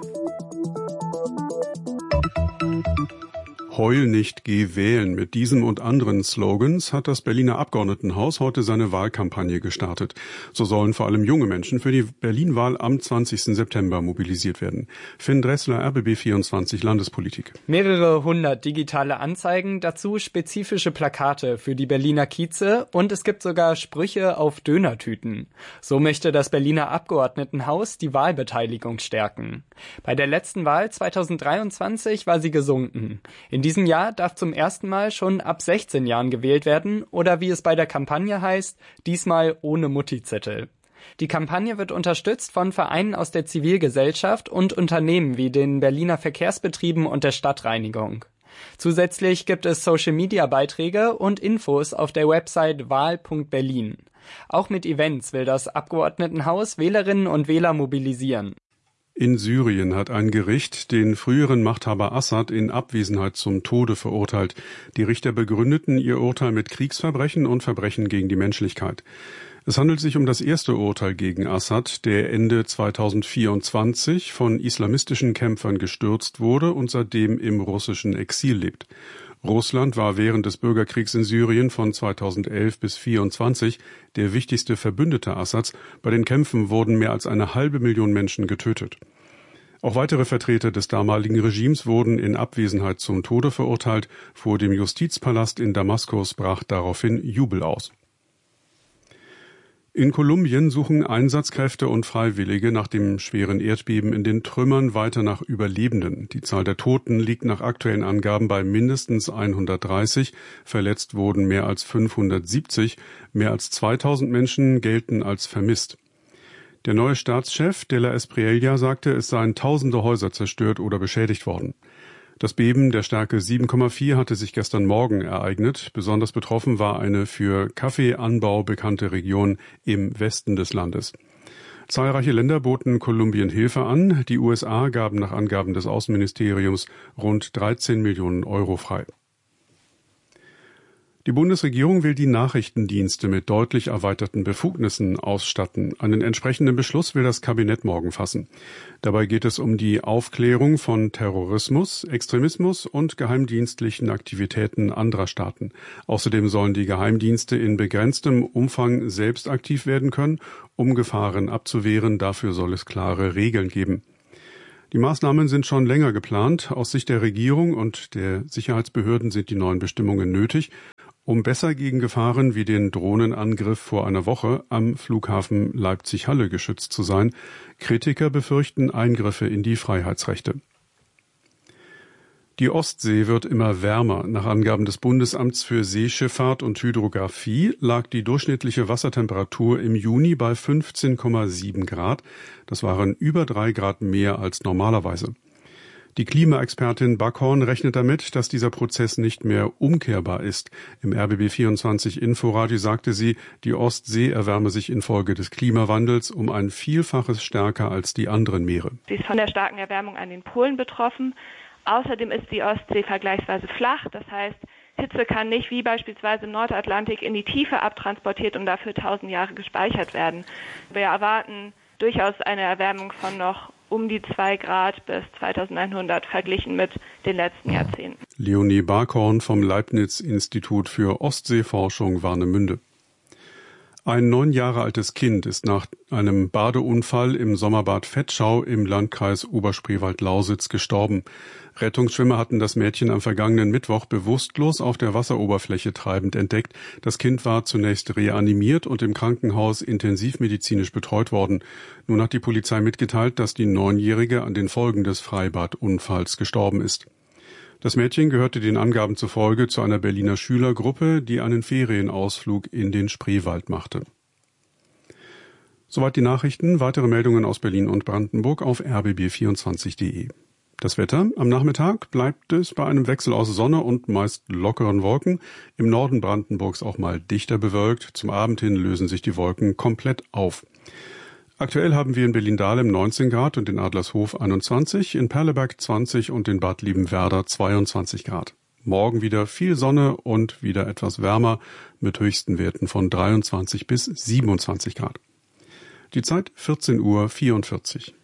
Heul nicht, geh wählen. Mit diesem und anderen Slogans hat das Berliner Abgeordnetenhaus heute seine Wahlkampagne gestartet. So sollen vor allem junge Menschen für die Berlin-Wahl am zwanzigsten September mobilisiert werden. Finn Dressler, R B B vierundzwanzig Landespolitik. Mehrere hundert digitale Anzeigen, dazu spezifische Plakate für die Berliner Kieze und es gibt sogar Sprüche auf Dönertüten. So möchte das Berliner Abgeordnetenhaus die Wahlbeteiligung stärken. Bei der letzten Wahl zweitausenddreiundzwanzig war sie gesunken. In In diesem Jahr darf zum ersten Mal schon ab sechzehn Jahren gewählt werden oder wie es bei der Kampagne heißt, diesmal ohne Mutti-Zettel. Die Kampagne wird unterstützt von Vereinen aus der Zivilgesellschaft und Unternehmen wie den Berliner Verkehrsbetrieben und der Stadtreinigung. Zusätzlich gibt es Social-Media-Beiträge und Infos auf der Website wahl punkt berlin. Auch mit Events will das Abgeordnetenhaus Wählerinnen und Wähler mobilisieren. In Syrien hat ein Gericht den früheren Machthaber Assad in Abwesenheit zum Tode verurteilt. Die Richter begründeten ihr Urteil mit Kriegsverbrechen und Verbrechen gegen die Menschlichkeit. Es handelt sich um das erste Urteil gegen Assad, der Ende zweitausendvierundzwanzig von islamistischen Kämpfern gestürzt wurde und seitdem im russischen Exil lebt. Russland war während des Bürgerkriegs in Syrien von zweitausendelf bis vierundzwanzig der wichtigste Verbündete Assads. Bei den Kämpfen wurden mehr als eine halbe Million Menschen getötet. Auch weitere Vertreter des damaligen Regimes wurden in Abwesenheit zum Tode verurteilt. Vor dem Justizpalast in Damaskus brach daraufhin Jubel aus. In Kolumbien suchen Einsatzkräfte und Freiwillige nach dem schweren Erdbeben in den Trümmern weiter nach Überlebenden. Die Zahl der Toten liegt nach aktuellen Angaben bei mindestens hundertdreißig. Verletzt wurden mehr als fünfhundertsiebzig. Mehr als zweitausend Menschen gelten als vermisst. Der neue Staatschef de la Espriella sagte, es seien tausende Häuser zerstört oder beschädigt worden. Das Beben der Stärke sieben Komma vier hatte sich gestern Morgen ereignet. Besonders betroffen war eine für Kaffeeanbau bekannte Region im Westen des Landes. Zahlreiche Länder boten Kolumbien Hilfe an. Die U S A gaben nach Angaben des Außenministeriums rund dreizehn Millionen Euro frei. Die Bundesregierung will die Nachrichtendienste mit deutlich erweiterten Befugnissen ausstatten. Einen entsprechenden Beschluss will das Kabinett morgen fassen. Dabei geht es um die Aufklärung von Terrorismus, Extremismus und geheimdienstlichen Aktivitäten anderer Staaten. Außerdem sollen die Geheimdienste in begrenztem Umfang selbst aktiv werden können, um Gefahren abzuwehren. Dafür soll es klare Regeln geben. Die Maßnahmen sind schon länger geplant. Aus Sicht der Regierung und der Sicherheitsbehörden sind die neuen Bestimmungen nötig, um besser gegen Gefahren wie den Drohnenangriff vor einer Woche am Flughafen Leipzig-Halle geschützt zu sein. Kritiker befürchten Eingriffe in die Freiheitsrechte. Die Ostsee wird immer wärmer. Nach Angaben des Bundesamts für Seeschifffahrt und Hydrographie lag die durchschnittliche Wassertemperatur im Juni bei fünfzehn Komma sieben Grad. Das waren über drei Grad mehr als normalerweise. Die Klimaexpertin Backhorn rechnet damit, dass dieser Prozess nicht mehr umkehrbar ist. Im R B B vierundzwanzig Inforadio sagte sie, die Ostsee erwärme sich infolge des Klimawandels um ein Vielfaches stärker als die anderen Meere. Sie ist von der starken Erwärmung an den Polen betroffen. Außerdem ist die Ostsee vergleichsweise flach. Das heißt, Hitze kann nicht wie beispielsweise im Nordatlantik in die Tiefe abtransportiert und dafür tausend Jahre gespeichert werden. Wir erwarten durchaus eine Erwärmung von noch um die zwei Grad bis zweitausendeinhundert verglichen mit den letzten Jahrzehnten. Leonie Backhorn vom Leibniz-Institut für Ostseeforschung Warnemünde. Ein neun Jahre altes Kind ist nach einem Badeunfall im Sommerbad Vetschau im Landkreis Oberspreewald-Lausitz gestorben. Rettungsschwimmer hatten das Mädchen am vergangenen Mittwoch bewusstlos auf der Wasseroberfläche treibend entdeckt. Das Kind war zunächst reanimiert und im Krankenhaus intensivmedizinisch betreut worden. Nun hat die Polizei mitgeteilt, dass die Neunjährige an den Folgen des Freibadunfalls gestorben ist. Das Mädchen gehörte den Angaben zufolge zu einer Berliner Schülergruppe, die einen Ferienausflug in den Spreewald machte. Soweit die Nachrichten. Weitere Meldungen aus Berlin und Brandenburg auf r b b vierundzwanzig punkt de. Das Wetter. Am Nachmittag bleibt es bei einem Wechsel aus Sonne und meist lockeren Wolken. Im Norden Brandenburgs auch mal dichter bewölkt. Zum Abend hin lösen sich die Wolken komplett auf. Aktuell haben wir in Berlin-Dahlem neunzehn Grad und in Adlershof einundzwanzig, in Perleberg zwanzig und in Bad Liebenwerda zweiundzwanzig Grad. Morgen wieder viel Sonne und wieder etwas wärmer mit höchsten Werten von dreiundzwanzig bis siebenundzwanzig Grad. Die Zeit vierzehn Uhr vierundvierzig.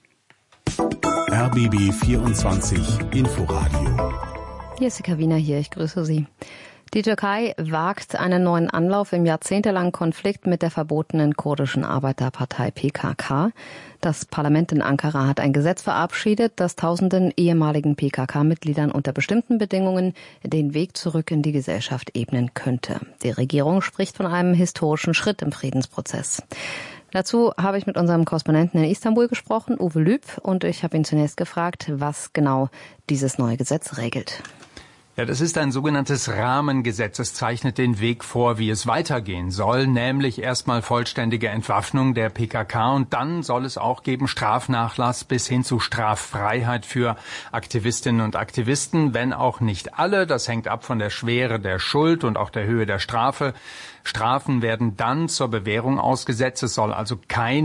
R B B vierundzwanzig Inforadio. Jessica Wiener hier, ich grüße Sie. Die Türkei wagt einen neuen Anlauf im jahrzehntelangen Konflikt mit der verbotenen kurdischen Arbeiterpartei P K K. Das Parlament in Ankara hat ein Gesetz verabschiedet, das tausenden ehemaligen P K K-Mitgliedern unter bestimmten Bedingungen den Weg zurück in die Gesellschaft ebnen könnte. Die Regierung spricht von einem historischen Schritt im Friedensprozess. Dazu habe ich mit unserem Korrespondenten in Istanbul gesprochen, Uwe Lüb, und ich habe ihn zunächst gefragt, was genau dieses neue Gesetz regelt. Ja, das ist ein sogenanntes Rahmengesetz. Es zeichnet den Weg vor, wie es weitergehen soll, nämlich erstmal vollständige Entwaffnung der P K K und dann soll es auch geben Strafnachlass bis hin zu Straffreiheit für Aktivistinnen und Aktivisten, wenn auch nicht alle. Das hängt ab von der Schwere der Schuld und auch der Höhe der Strafe. Strafen werden dann zur Bewährung ausgesetzt. Es soll also keine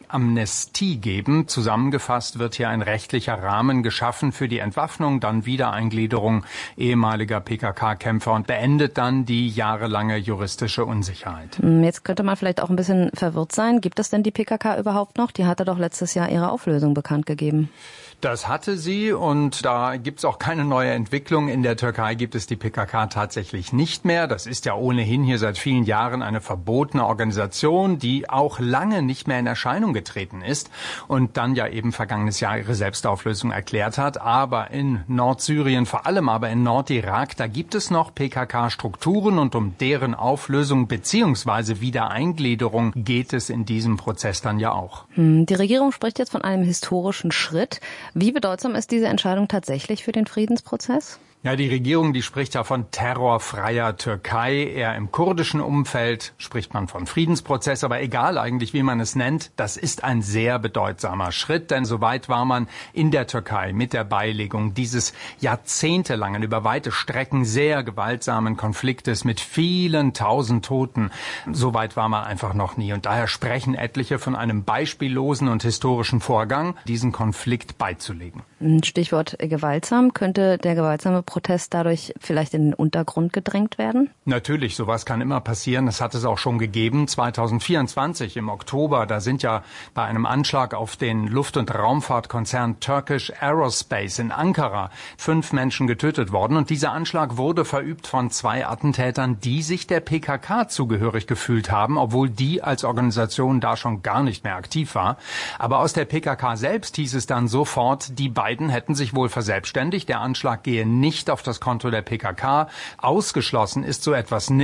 Amnestie geben. Zusammengefasst wird hier ein rechtlicher Rahmen geschaffen für die Entwaffnung, dann Wiedereingliederung ehemaliger P K K-Kämpfer und beendet dann die jahrelange juristische Unsicherheit. Jetzt könnte man vielleicht auch ein bisschen verwirrt sein. Gibt es denn die P K K überhaupt noch? Die hatte doch letztes Jahr ihre Auflösung bekannt gegeben. Das hatte sie und da gibt es auch keine neue Entwicklung. In der Türkei gibt es die P K K tatsächlich nicht mehr. Das ist ja ohnehin hier seit vielen Jahren eine verbotene Organisation, die auch lange nicht mehr in Erscheinung getreten ist und dann ja eben vergangenes Jahr ihre Selbstauflösung erklärt hat. Aber in Nordsyrien, vor allem aber in Nordirak, da gibt es noch P K K-Strukturen und um deren Auflösung bzw. Wiedereingliederung geht es in diesem Prozess dann ja auch. Die Regierung spricht jetzt von einem historischen Schritt. Wie bedeutsam ist diese Entscheidung tatsächlich für den Friedensprozess? Ja, die Regierung, die spricht ja von terrorfreier Türkei. Eher im kurdischen Umfeld spricht man von Friedensprozess. Aber egal eigentlich, wie man es nennt, das ist ein sehr bedeutsamer Schritt. Denn soweit war man in der Türkei mit der Beilegung dieses jahrzehntelangen, über weite Strecken sehr gewaltsamen Konfliktes mit vielen tausend Toten. Soweit war man einfach noch nie. Und daher sprechen etliche von einem beispiellosen und historischen Vorgang, diesen Konflikt beizulegen. Stichwort gewaltsam. Könnte der gewaltsame Protest dadurch vielleicht in den Untergrund gedrängt werden? Natürlich, sowas kann immer passieren. Das hat es auch schon gegeben. zweitausendvierundzwanzig im Oktober, da sind ja bei einem Anschlag auf den Luft- und Raumfahrtkonzern Turkish Aerospace in Ankara fünf Menschen getötet worden. Und dieser Anschlag wurde verübt von zwei Attentätern, die sich der P K K zugehörig gefühlt haben, obwohl die als Organisation da schon gar nicht mehr aktiv war. Aber aus der P K K selbst hieß es dann sofort, die beiden hätten sich wohl verselbstständigt. Der Anschlag gehe nicht auf das Konto der P K K. Ausgeschlossen ist so etwas nicht.